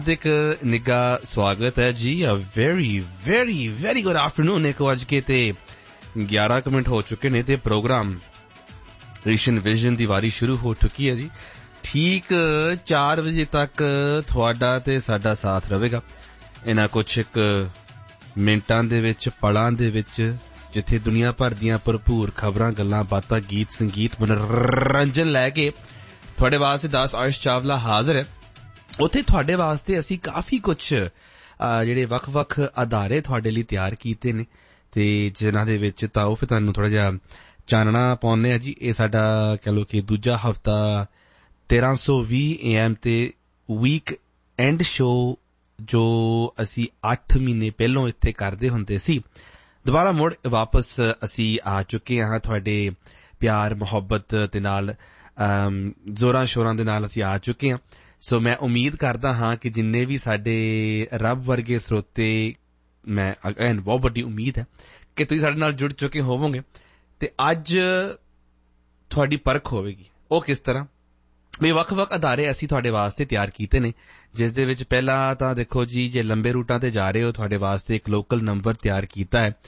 एक निघा स्वागत है जी। Very very very good afternoon. एक अज के 11 मिनट हो चुके ने ते प्रोग्राम एशियन विजन दी वारी शुरू हो चुकी है जी। ठीक 4 बजे तक थोड़ा ते साडा साथ रहेगा इन्हां कुछ एक मिनटां दे विच पलां दे विच जिथे दुनिया भर दियां भरपूर खबरां गल्लां बातां गीत संगीत मनोरंजन लैके थोड़े वास्ते 10 अर्श चावला हाजिर है। उत्थे थोड़े वास्ते असी काफी कुछ जिहड़े वख-वख अदारे थोड़े लिए तैयार कीते ने ते जिन्हां दे विच ताओ फिर तुहानूं थोड़ा जिहा चानना पाउने आ जी। ये साडा कह लो कि दूजा हफ्ता 1320 AM ते वीक एंड शो जो असी 8 महीने पहलों इत्थे करदे हुंदे सी, दोबारा मुड़ वापस असी आ चुके हां थोड़े प्यार मुहब्बत दे नाल जोरां शोरां दे नाल असी आ चुके हां। सो मैं उम्मीद करदा हाँ कि जिन्ने भी साडे रब वर्गे स्रोते, मैं अगेन बहुत बड़ी उम्मीद है कि तुसीं साडे नाल जुड़ चुके होवोगे ते अज थोड़ी परख होवेगी। ਉਹ किस तरह भी ਵੱਖ-ਵੱਖ ਅਦਾਰੇ ਅਸੀਂ ਤੁਹਾਡੇ ਵਾਸਤੇ ਤਿਆਰ ਕੀਤੇ ਨੇ, ਜਿਸ ਦੇ ਵਿੱਚ ਪਹਿਲਾਂ ਤਾਂ ਦੇਖੋ ਜੀ ਜੇ ਲੰਬੇ ਰੂਟਾਂ ਤੇ ਜਾ ਰਹੇ ਹੋ ਤੁਹਾਡੇ ਵਾਸਤੇ ਇੱਕ ਲੋਕਲ ਨੰਬਰ ਤਿਆਰ ਕੀਤਾ ਹੈ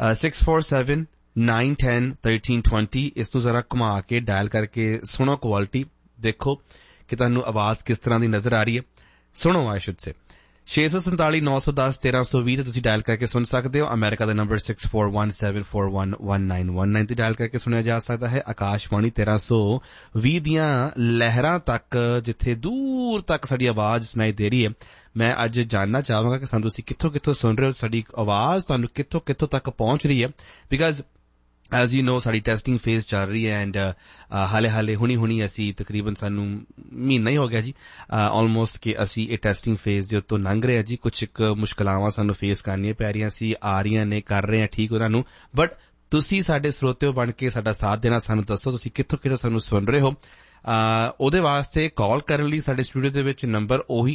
6479101320। ਇਸ ਨੂੰ ਜ਼ਰਾ ਘੁਮਾ ਕੇ ਡਾਇਲ ਕਰਕੇ ਸੁਣੋ, ਕੁਆਲਿਟੀ ਦੇਖੋ कि तुहानूं आवाज किस तरह की नजर आ रही है। सुनो आई शुड से 647-910-1320 ते तुसीं डायल करके सुन सकते हो। अमेरिका का नंबर 6417411919 ते डायल करके सुनिया जा सकता है। आकाशवाणी 1320 दियां लहरां तक जिथे दूर तक साडी आवाज सुनाई दे रही है। मैं अज जानना चाहांगा कि सानूं तुसीं कित्थों कित्थों सुन रहे हो, साडी आवाज तुहानूं कित्थों कित्थों तक पहुंच रही है। Because as you know sari testing phase चल रही है एंड हाले हुणी असी तकरीबन सानू महीना ही हो गया जी ऑलमोस्ट कि असी ये टेस्टिंग फेज दे उत्तों लंघ रहे हैं जी। कुछ एक मुश्किलावां सानू फेस करनियां पै रहियां सी, आ रहियां ने, कर रहे हैं ठीक उन्हां नू। बट तुसी साडे श्रोते बन के साडा साथ देना, सानू दसो तुसी कित्थों कित्थों सानू सुन रहे हो। ओदे वास्ते कॉल करन लई साडे स्टूडियो दे विच नंबर ओही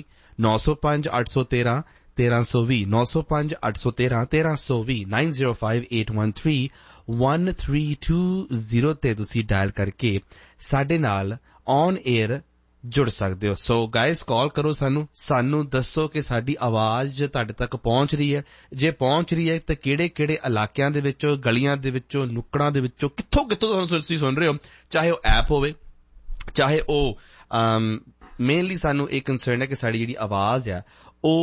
905-813-1320 905-813-1320 9058131320 ते तुसी डायल करके साडे नाल ऑन एयर जुड़ सकते हो। सो गाइस कॉल करो, सानू दसो कि साडी आवाज तुहाडे तक पहुंच रही है। जे पहुंच रही है तो किहड़े-किहड़े इलाकिਆਂ ਦੇ ਵਿੱਚੋਂ, गलियां ਦੇ ਵਿੱਚੋਂ, नुक्कड़ां ਦੇ ਵਿੱਚੋਂ कित्थों-कित्थों तुसीं सुन रहे हो। चाहे वो ऐप होवे, चाहे वो मेनली सानू एक कंसर्न है कि साडी जिहड़ी आवाज है वो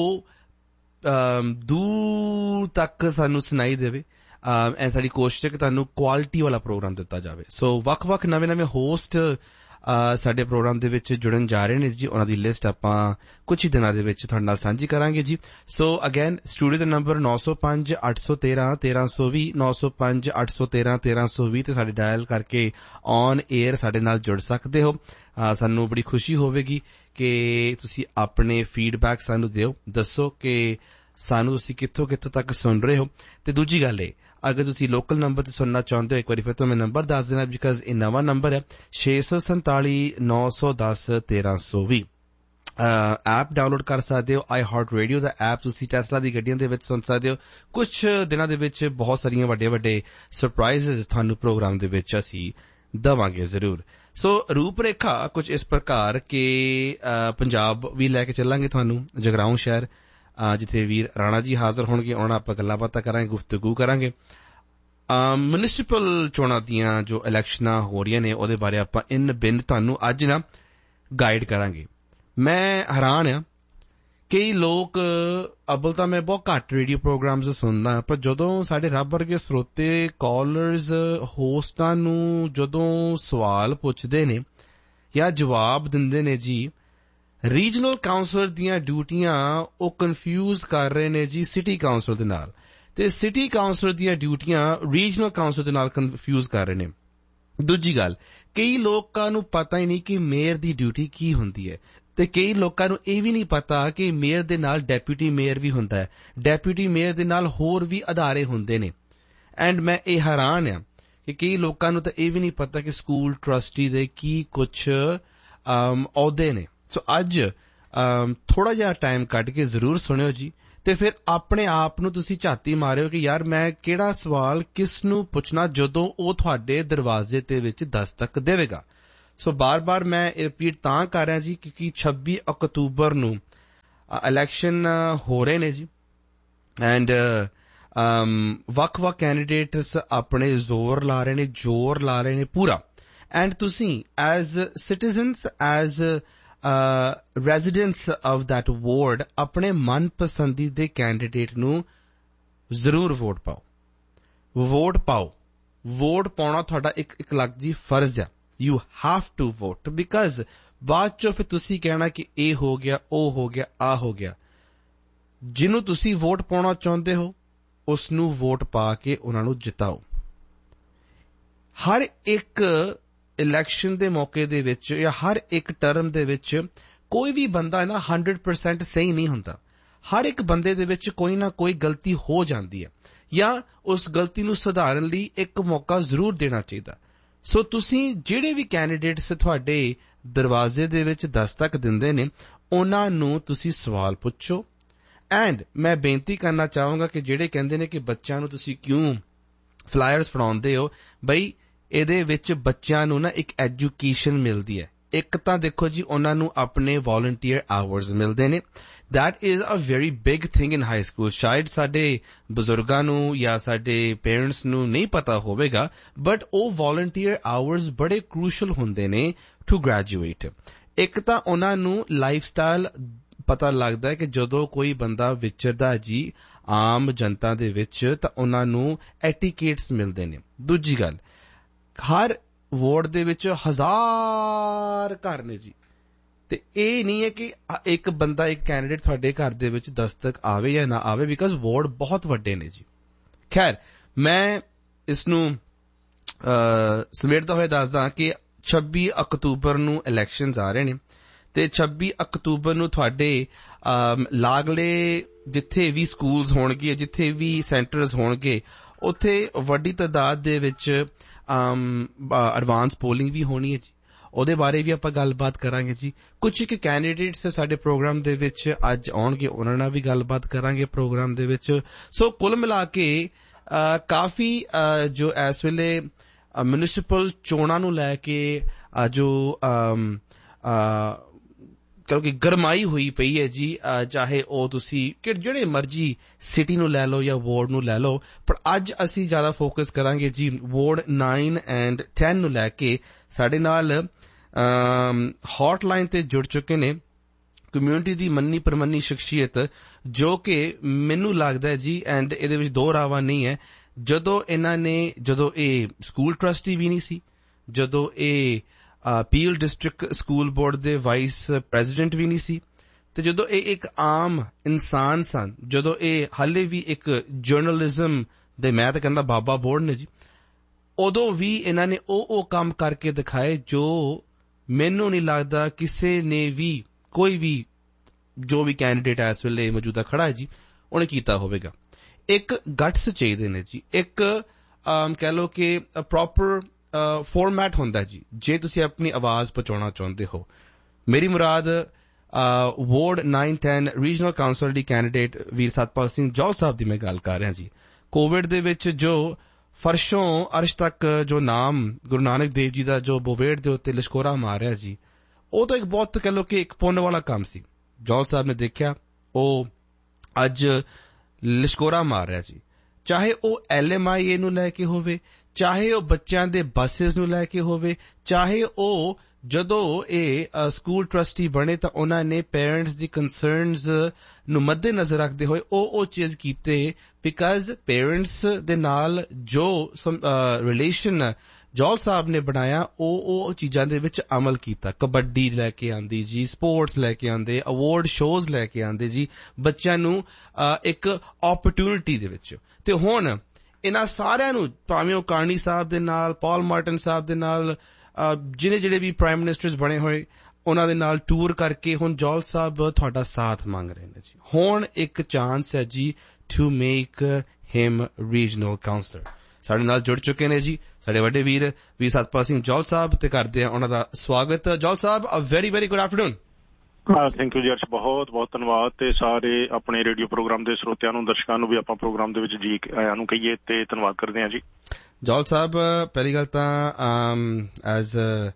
दूर तक सानू सुनाई देवे। साडी कोशिश है कि तुहानूं क्वालिटी वाला प्रोग्राम दिता जावे। सो वख-वख नवे-नवे होस्ट साडे प्रोग्राम दे विच जुड़न जा रहे ने जी। उन्हां दी लिस्ट आपां कुछ ही दिनां दे विच तुहाडे नाल सांझी करांगे जी। सो अगेन स्टूडियो दा नंबर 905-813-1320 905-813-1320 ते साडे डायल करके ऑन एयर साडे नाल जुड़ सकदे हो। सानूं बड़ी खुशी होवेगी कि तुसीं अपने फीडबैक सानूं दिओ, दसो कि सानू तुसीं कित्थों कित्थों तक सुन रहे हो। ते दूजी गल है, अगर तुसीं लोकल नंबर ते सुनना चाहते हो, एक बार फिर तो मैं नंबर दस देना बिकॉज ये नवा नंबर है 647-910-1320। ऐप डाउनलोड कर सकते हो, आई हार्ट रेडियो दा ऐप तुसीं टेस्ला दी गड्डियां दे विच सुन सकते हो। कुछ दिनां दे विच बहुत सारियां वड्डे सरप्राइजेस तुहानूं प्रोग्राम दे विच असीं दवांगे जरूर। सो रूपरेखा कुछ इस प्रकार के पंजाब भी लैके चलांगे तुहानूं, जगराऊं शहर जिथे वीर राणा जी हाजिर होणगे, उन्हां आपां गल्लां बातां करांगे, गुफ्तगू करांगे। म्युनिसिपल चोणां दियां जो इलैक्शनां हो रहियां ने ओहदे बारे आपां इन बिन तुहानूं अज ना गाइड करांगे। मैं हैरान आ, कई लोग अब्बल तां मैं बहुत घट रेडियो प्रोग्राम्स सुनदा, पर जदों साडे रब वर्गे स्रोते कॉलर्स होस्टां नूं जदों सवाल पुछदे ने या जवाब दिंदे ने जी, रीजनल काउंसलर दियां ड्यूटियां ਉਹ ਕਨਫਿਊਜ਼ ਕਰ ਰਹੇ ਨੇ ਜੀ ਸਿਟੀ ਕਾਉਂਸਲਰ ਦੇ ਨਾਲ, ਤੇ ਸਿਟੀ ਕਾਉਂਸਲਰ ਦੀਆਂ ਡਿਊਟੀਆਂ ਰੀਜਨਲ ਕਾਉਂਸਲਰ ਦੇ ਨਾਲ ਕਨਫਿਊਜ਼ ਕਰ ਰਹੇ ਨੇ। ਦੂਜੀ ਗੱਲ, ਕਈ ਲੋਕਾਂ ਨੂੰ ਪਤਾ ਹੀ ਨਹੀਂ ਕਿ ਮੇਅਰ ਦੀ ਡਿਊਟੀ ਕੀ ਹੁੰਦੀ ਹੈ, ਤੇ ਕਈ ਲੋਕਾਂ ਨੂੰ ਇਹ ਵੀ ਨਹੀਂ ਪਤਾ ਕਿ ਮੇਅਰ ਦੇ ਨਾਲ ਡੈਪੂਟੀ ਮੇਅਰ ਵੀ ਹੁੰਦਾ ਹੈ, ਡੈਪੂਟੀ ਮੇਅਰ ਦੇ ਨਾਲ ਹੋਰ ਵੀ ਅਦਾਰੇ ਹੁੰਦੇ ਨੇ। ਐਂਡ ਮੈਂ ਇਹ ਹੈਰਾਨ ਆ ਕਿ ਕਈ ਲੋਕਾਂ ਨੂੰ ਤਾਂ ਇਹ ਵੀ ਨਹੀਂ ਪਤਾ ਕਿ ਸਕੂਲ ਟਰਸਟੀ ਦੇ ਕੀ ਕੁਛ ਅਹੁਦੇ ਨੇ। ਸੋ ਅੱਜ ਥੋੜਾ ਜਿਹਾ ਟਾਈਮ ਕੱਢ ਕੇ ਜ਼ਰੂਰ ਸੁਣਿਓ ਜੀ, ਤੇ ਫਿਰ ਆਪਣੇ ਆਪ ਨੂੰ ਤੁਸੀਂ ਝਾਤੀ ਮਾਰਿਓ ਕਿ ਯਾਰ ਮੈਂ ਕਿਹੜਾ ਸਵਾਲ ਕਿਸ ਨੂੰ ਪੁੱਛਣਾ ਜਦੋਂ ਉਹ ਤੁਹਾਡੇ ਦਰਵਾਜ਼ੇ ਤੇ ਵਿੱਚ ਦਸਤਕ ਦੇਵੇਗਾ। ਸੋ ਬਾਰ-ਬਾਰ ਮੈਂ ਰਿਪੀਟ ਤਾਂ ਕਰ ਰਿਹਾ ਜੀ ਕਿਉਂਕਿ 26 ਅਕਤੂਬਰ ਨੂੰ ਇਲੈਕਸ਼ਨ ਹੋ ਰਹੇ ਨੇ ਜੀ ਐਂਡ ਵੱਖ-ਵੱਖ ਕੈਂਡੀਡੇਟਸ ਆਪਣੇ ਜ਼ੋਰ ਲਾ ਰਹੇ ਨੇ ਪੂਰਾ ਐਂਡ ਤੁਸੀਂ as citizens as residents of that ward ਆਪਣੇ ਮਨਪਸੰਦੀ ਦੇ ਕੈਂਡੀਡੇਟ ਨੂੰ ਜ਼ਰੂਰ ਵੋਟ ਪਾਓ ਵੋਟ ਪਾਉਣਾ ਤੁਹਾਡਾ ਇੱਕ ਇਕਲੱਜੀ ਫਰਜ਼ ਆ you have to vote because ਬਾਅਦ ਚੋਂ ਫਿਰ ਤੁਸੀਂ ਕਹਿਣਾ ਕਿ ਇਹ ਹੋ ਗਿਆ ਉਹ ਹੋ ਗਿਆ ਆ ਹੋ ਗਿਆ ਜਿਹਨੂੰ ਤੁਸੀਂ ਵੋਟ ਪਾਉਣਾ ਚਾਹੁੰਦੇ ਹੋ ਉਸ ਨੂੰ ਵੋਟ ਪਾ ਕੇ ਉਹਨਾਂ ਨੂੰ ਜਿਤਾਓ ਹਰ ਇੱਕ ਇਲੈਕਸ਼ਨ ਦੇ ਮੌਕੇ ਦੇ ਵਿੱਚ ਜਾਂ ਹਰ ਇੱਕ ਟਰਮ ਦੇ ਵਿੱਚ ਕੋਈ ਵੀ ਬੰਦਾ ਨਾ 100% ਸਹੀ ਨਹੀਂ ਹੁੰਦਾ ਹਰ ਇੱਕ ਬੰਦੇ ਦੇ ਵਿੱਚ ਕੋਈ ਨਾ ਕੋਈ ਗਲਤੀ ਹੋ ਜਾਂਦੀ ਹੈ ਜਾਂ ਉਸ ਗਲਤੀ ਨੂੰ ਸੁਧਾਰਨ ਲਈ ਇੱਕ ਮੌਕਾ ਜ਼ਰੂਰ ਦੇਣਾ ਚਾਹੀਦਾ ਸੋ ਤੁਸੀਂ ਜਿਹੜੇ ਵੀ ਕੈਂਡੀਡੇਟਸ ਤੁਹਾਡੇ ਦਰਵਾਜ਼ੇ ਦੇ ਵਿੱਚ ਦਸਤਕ ਦਿੰਦੇ ਨੇ ਉਹਨਾਂ ਨੂੰ ਤੁਸੀਂ ਸਵਾਲ ਪੁੱਛੋ ਐਂਡ ਮੈਂ ਬੇਨਤੀ ਕਰਨਾ ਚਾਹਾਂਗਾ ਕਿ ਜਿਹੜੇ ਕਹਿੰਦੇ ਨੇ ਕਿ ਬੱਚਿਆਂ ਨੂੰ ਤੁਸੀਂ ਕਿਉਂ ਫਲਾਇਰਸ ਫੜਾਉਂਦੇ ਹੋ ਬਈ ਇਹਦੇ ਵਿੱਚ ਬੱਚਿਆਂ ਨੂੰ ਨਾ ਇੱਕ ਐਜੂਕੇਸ਼ਨ ਮਿਲਦੀ ਹੈ ਇੱਕ ਤਾਂ ਦੇਖੋ ਜੀ ਉਹਨਾਂ ਨੂੰ ਆਪਣੇ ਵੋਲੰਟੀਅਰ ਆਵਰਸ ਮਿਲਦੇ ਨੇ that is a very big thing in high school ਸ਼ਾਇਦ ਸਾਡੇ ਬਜ਼ੁਰਗਾਂ ਨੂੰ ਜਾਂ ਸਾਡੇ ਪੇਰੈਂਟਸ ਨੂੰ ਨਹੀਂ ਪਤਾ ਹੋਵੇਗਾ ਬਟ ਉਹ ਵੋਲੰਟੀਅਰ ਆਵਰਸ ਬੜੇ ਕ੍ਰੂਸ਼ਲ ਹੁੰਦੇ ਨੇ ਟੂ ਗ੍ਰੈਜੂਏਟ ਇੱਕ ਤਾਂ ਉਹਨਾਂ ਨੂੰ ਲਾਈਫ ਸਟਾਈਲ ਪਤਾ ਲੱਗਦਾ ਹੈ ਕਿ ਜਦੋਂ ਕੋਈ ਬੰਦਾ ਵਿਚਰਦਾ ਜੀ ਆਮ ਜਨਤਾ ਦੇ ਵਿੱਚ ਤਾਂ ਉਹਨਾਂ ਨੂੰ ਐਟੀਕੇਟਸ ਮਿਲਦੇ ਨੇ ਦੂਜੀ ਗੱਲ ਹਰ ਵਾਰਡ ਦੇ ਵਿੱਚ 1000 ਘਰ ਨੇ ਜੀ ਤੇ ਇਹ ਨਹੀਂ ਹੈ ਕਿ ਇੱਕ ਬੰਦਾ ਇੱਕ ਕੈਂਡੀਡੇਟ ਤੁਹਾਡੇ ਘਰ ਦੇ ਵਿੱਚ ਦਸਤਕ ਆਵੇ ਜਾਂ ਨਾ ਆਵੇ ਬਿਕਾਜ਼ ਵਾਰਡ ਬਹੁਤ ਵੱਡੇ ਨੇ ਜੀ ਖੈਰ ਮੈਂ ਇਸ ਨੂੰ ਸਮੇਟਦਾ ਹੋਇਆ ਦੱਸਦਾ ਕਿ 26 ਅਕਤੂਬਰ ਨੂੰ ਇਲੈਕਸ਼ਨਸ ਆ ਰਹੇ ਨੇ ਤੇ 26 ਅਕਤੂਬਰ ਨੂੰ ਤੁਹਾਡੇ ਲਾਗਲੇ ਜਿੱਥੇ ਵੀ ਸਕੂਲਸ ਹੋਣਗੇ ਜਿੱਥੇ ਵੀ ਸੈਂਟਰਸ ਹੋਣਗੇ ਉੱਥੇ ਵੱਡੀ ਤਾਦਾਦ ਦੇ ਵਿੱਚ ਐਡਵਾਂਸ ਪੋਲਿੰਗ ਵੀ ਹੋਣੀ ਹੈ ਜੀ ਉਹਦੇ ਬਾਰੇ ਵੀ ਆਪਾਂ ਗੱਲਬਾਤ ਕਰਾਂਗੇ ਜੀ ਕੁਝ ਇੱਕ ਕੈਂਡੀਡੇਟਸ ਸਾਡੇ ਪ੍ਰੋਗਰਾਮ ਦੇ ਵਿੱਚ ਅੱਜ ਆਉਣਗੇ ਉਹਨਾਂ ਨਾਲ ਵੀ ਗੱਲਬਾਤ ਕਰਾਂਗੇ ਪ੍ਰੋਗਰਾਮ ਦੇ ਵਿੱਚ ਸੋ ਕੁੱਲ ਮਿਲਾ ਕੇ ਕਾਫੀ ਜੋ ਇਸ ਵੇਲੇ ਮਿਊਨਿਸਪਲ ਚੋਣਾਂ ਨੂੰ ਲੈ ਕੇ ਜੋ ਕਿਉਂਕਿ ਗਰਮਾਈ ਹੋਈ ਪਈ ਹੈ ਜੀ ਚਾਹੇ ਉਹ ਤੁਸੀਂ ਕਿ ਜਿਹੜੇ ਮਰਜ਼ੀ ਸਿਟੀ ਨੂੰ ਲੈ ਲਓ ਜਾਂ ਵਾਰਡ ਨੂੰ ਲੈ ਲਓ ਪਰ ਅੱਜ ਅਸੀਂ ਜ਼ਿਆਦਾ ਫੋਕਸ ਕਰਾਂਗੇ ਜੀ ਵਾਰਡ 9 ਐਂਡ 10 ਨੂੰ ਲੈ ਕੇ ਸਾਡੇ ਨਾਲ ਹੌਟਲਾਈਨ ਤੇ ਜੁੜ ਚੁੱਕੇ ਨੇ ਕਮਿਊਨਿਟੀ ਦੀ ਮੰਨੀ ਪ੍ਰਮੰਨੀ ਸ਼ਖਸੀਅਤ ਜੋ ਕਿ ਮੈਨੂੰ ਲੱਗਦਾ ਜੀ ਐਂਡ ਇਹਦੇ ਵਿੱਚ ਦੋ ਰਾਵਾਂ ਨਹੀਂ ਹੈ ਜਦੋਂ ਇਹ ਸਕੂਲ ਟਰਸਟੀ ਵੀ ਨਹੀਂ ਸੀ ਜਦੋਂ ਇਹ ਪੀਲ ਡਿਸਟ੍ਰਿਕਟ ਸਕੂਲ ਬੋਰਡ ਦੇ ਵਾਈਸ ਪ੍ਰੈਜ਼ੀਡੈਂਟ ਵੀ ਨਹੀਂ ਸੀ ਤੇ ਜਦੋਂ ਇਹ ਇੱਕ ਆਮ ਇਨਸਾਨ ਸਨ ਜਦੋਂ ਇਹ ਹਾਲੇ ਵੀ ਇੱਕ ਜਰਨਲਿਜ਼ਮ ਦੇ ਮੈਂ ਤਾਂ ਕਹਿੰਦਾ ਬਾਬਾ ਬੋਰਡ ਨੇ ਜੀ ਉਦੋਂ ਵੀ ਇਹਨਾਂ ਨੇ ਉਹ ਕੰਮ ਕਰਕੇ ਦਿਖਾਏ ਜੋ ਮੈਨੂੰ ਨਹੀਂ ਲੱਗਦਾ ਕਿਸੇ ਨੇ ਵੀ ਕੋਈ ਵੀ ਜੋ ਵੀ ਕੈਂਡੀਡੇਟ ਇਸ ਵੇਲੇ ਮੌਜੂਦਾ ਖੜਾ ਹੈ ਜੀ ਉਹਨੇ ਕੀਤਾ ਹੋਵੇਗਾ ਇੱਕ ਗਟਸ ਚਾਹੀਦੇ ਨੇ ਜੀ ਇੱਕ ਕਹਿ ਲਓ ਕਿ ਪ੍ਰੋਪਰ ਫੋਰਮੈਟ ਹੁੰਦਾ ਜੀ ਜੇ ਤੁਸੀਂ ਆਪਣੀ ਆਵਾਜ਼ ਪਹੁੰਚਾਉਣਾ ਚਾਹੁੰਦੇ ਹੋ ਮੇਰੀ ਮੁਰਾਦ ਵਾਰਡ 9-10 ਰੀਜਨਲ ਕਾਉਂਸਲ ਦੀ ਕੈਂਡੀਡੇਟ ਵੀਰ ਸਤਪਾਲ ਸਿੰਘ ਜੌਲ ਸਾਹਿਬ ਦੀ ਮੈਂ ਗੱਲ ਕਰ ਰਿਹਾ ਜੀ ਕੋਵਿਡ ਦੇ ਵਿੱਚ ਜੋ ਫਰਸ਼ੋਂ ਅਰਸ਼ ਤੱਕ ਜੋ ਨਾਮ ਗੁਰੂ ਨਾਨਕ ਦੇਵ ਜੀ ਦਾ ਜੋ ਬੋਵੇੜ ਦੇ ਉੱਤੇ ਲਿਸ਼ਕੋਰਾ ਮਾਰਿਆ ਜੀ ਉਹ ਤਾਂ ਇੱਕ ਬਹੁਤ ਕਹਿ ਲਓ ਕਿ ਇੱਕ ਪੁੰਨ ਵਾਲਾ ਕੰਮ ਸੀ ਜੌਲ ਸਾਹਿਬ ਨੇ ਦੇਖਿਆ ਉਹ ਅੱਜ ਲਿਸ਼ਕੋਰਾ ਮਾਰ ਰਿਹਾ ਜੀ ਚਾਹੇ ਉਹ LMIA ਨੂੰ ਲੈ ਕੇ ਹੋਵੇ ਚਾਹੇ ਉਹ ਬੱਚਿਆਂ ਦੇ ਬੱਸਿਸ ਨੂੰ ਲੈ ਕੇ ਹੋਵੇ ਚਾਹੇ ਉਹ ਜਦੋਂ ਇਹ ਸਕੂਲ ਟਰਸਟੀ ਬਣੇ ਤਾਂ ਉਹਨਾਂ ਨੇ ਪੇਰੈਂਟਸ ਦੀ ਕੰਸਰਨਸ ਨੂੰ ਮੱਦੇ ਨਜ਼ਰ ਰੱਖਦੇ ਹੋਏ ਉਹ ਚੀਜ਼ ਕੀਤੇ ਬਿਕਾਜ਼ ਪੇਰੈਂਟਸ ਦੇ ਨਾਲ ਜੋ ਰਿਲੇਸ਼ਨ ਜੌਲ ਸਾਹਿਬ ਨੇ ਬਣਾਇਆ ਉਹ ਚੀਜ਼ਾਂ ਦੇ ਵਿੱਚ ਅਮਲ ਕੀਤਾ ਕਬੱਡੀ ਲੈ ਕੇ ਆਂਦੀ ਜੀ ਸਪੋਰਟਸ ਲੈ ਕੇ ਆਂਦੇ ਅਵਾਰਡ ਸ਼ੋਜ਼ ਲੈ ਕੇ ਆਂਦੇ ਜੀ ਬੱਚਿਆਂ ਨੂੰ ਇੱਕ ਓਪਰਚੁਨਿਟੀ ਦੇ ਵਿੱਚ ਤੇ ਹੁਣ ਇਹਨਾਂ ਸਾਰਿਆਂ ਨੂੰ ਭਾਵੇਂ ਉਹ ਕਾਰਨੀ ਸਾਹਿਬ ਦੇ ਨਾਲ ਪਾਲ ਮਾਰਟਨ ਸਾਹਿਬ ਦੇ ਨਾਲ ਜਿਹੜੇ ਵੀ ਪ੍ਰਾਈਮ ਮਿਨਿਸਟਰਸ ਬਣੇ ਹੋਏ ਉਹਨਾਂ ਦੇ ਨਾਲ ਟੂਰ ਕਰਕੇ ਹੁਣ ਜੌਲ ਸਾਹਿਬ ਤੁਹਾਡਾ ਸਾਥ ਮੰਗ ਰਹੇ ਨੇ ਜੀ ਹੁਣ ਇੱਕ ਚਾਂਸ ਹੈ ਜੀ to make him regional councillor ਸਾਡੇ ਨਾਲ ਜੁੜ ਚੁੱਕੇ ਨੇ ਜੀ ਸਾਡੇ ਵੱਡੇ ਵੀਰ ਸਤਪਾਲ ਸਿੰਘ ਜੌਲ ਸਾਹਿਬ ਤੇ ਕਰਦੇ ਆ ਉਹਨਾਂ ਦਾ ਸਵਾਗਤ ਜੌਲ ਸਾਹਿਬ a very very good afternoon thank you ਜੀ ਅਰਸ਼ ਬਹੁਤ ਬਹੁਤ ਧੰਨਵਾਦ ਤੇ ਸਾਰੇ ਆਪਣੇ ਰੇਡੀਓ ਪ੍ਰੋਗਰਾਮ ਦੇ ਸਰੋਤਿਆਂ ਨੂੰ ਦਰਸ਼ਕਾਂ ਨੂੰ ਵੀ ਆਪਾਂ ਪ੍ਰੋਗਰਾਮ ਦੇ ਵਿੱਚ ਜੀ ਆਇਆਂ ਨੂੰ ਕਹੀਏ ਤੇ ਧੰਨਵਾਦ ਕਰਦੇ ਹਾਂ ਜੀ ਜੌਲ ਸਾਹਿਬ ਪਹਿਲੀ ਗੱਲ ਤਾਂ ਐਜ਼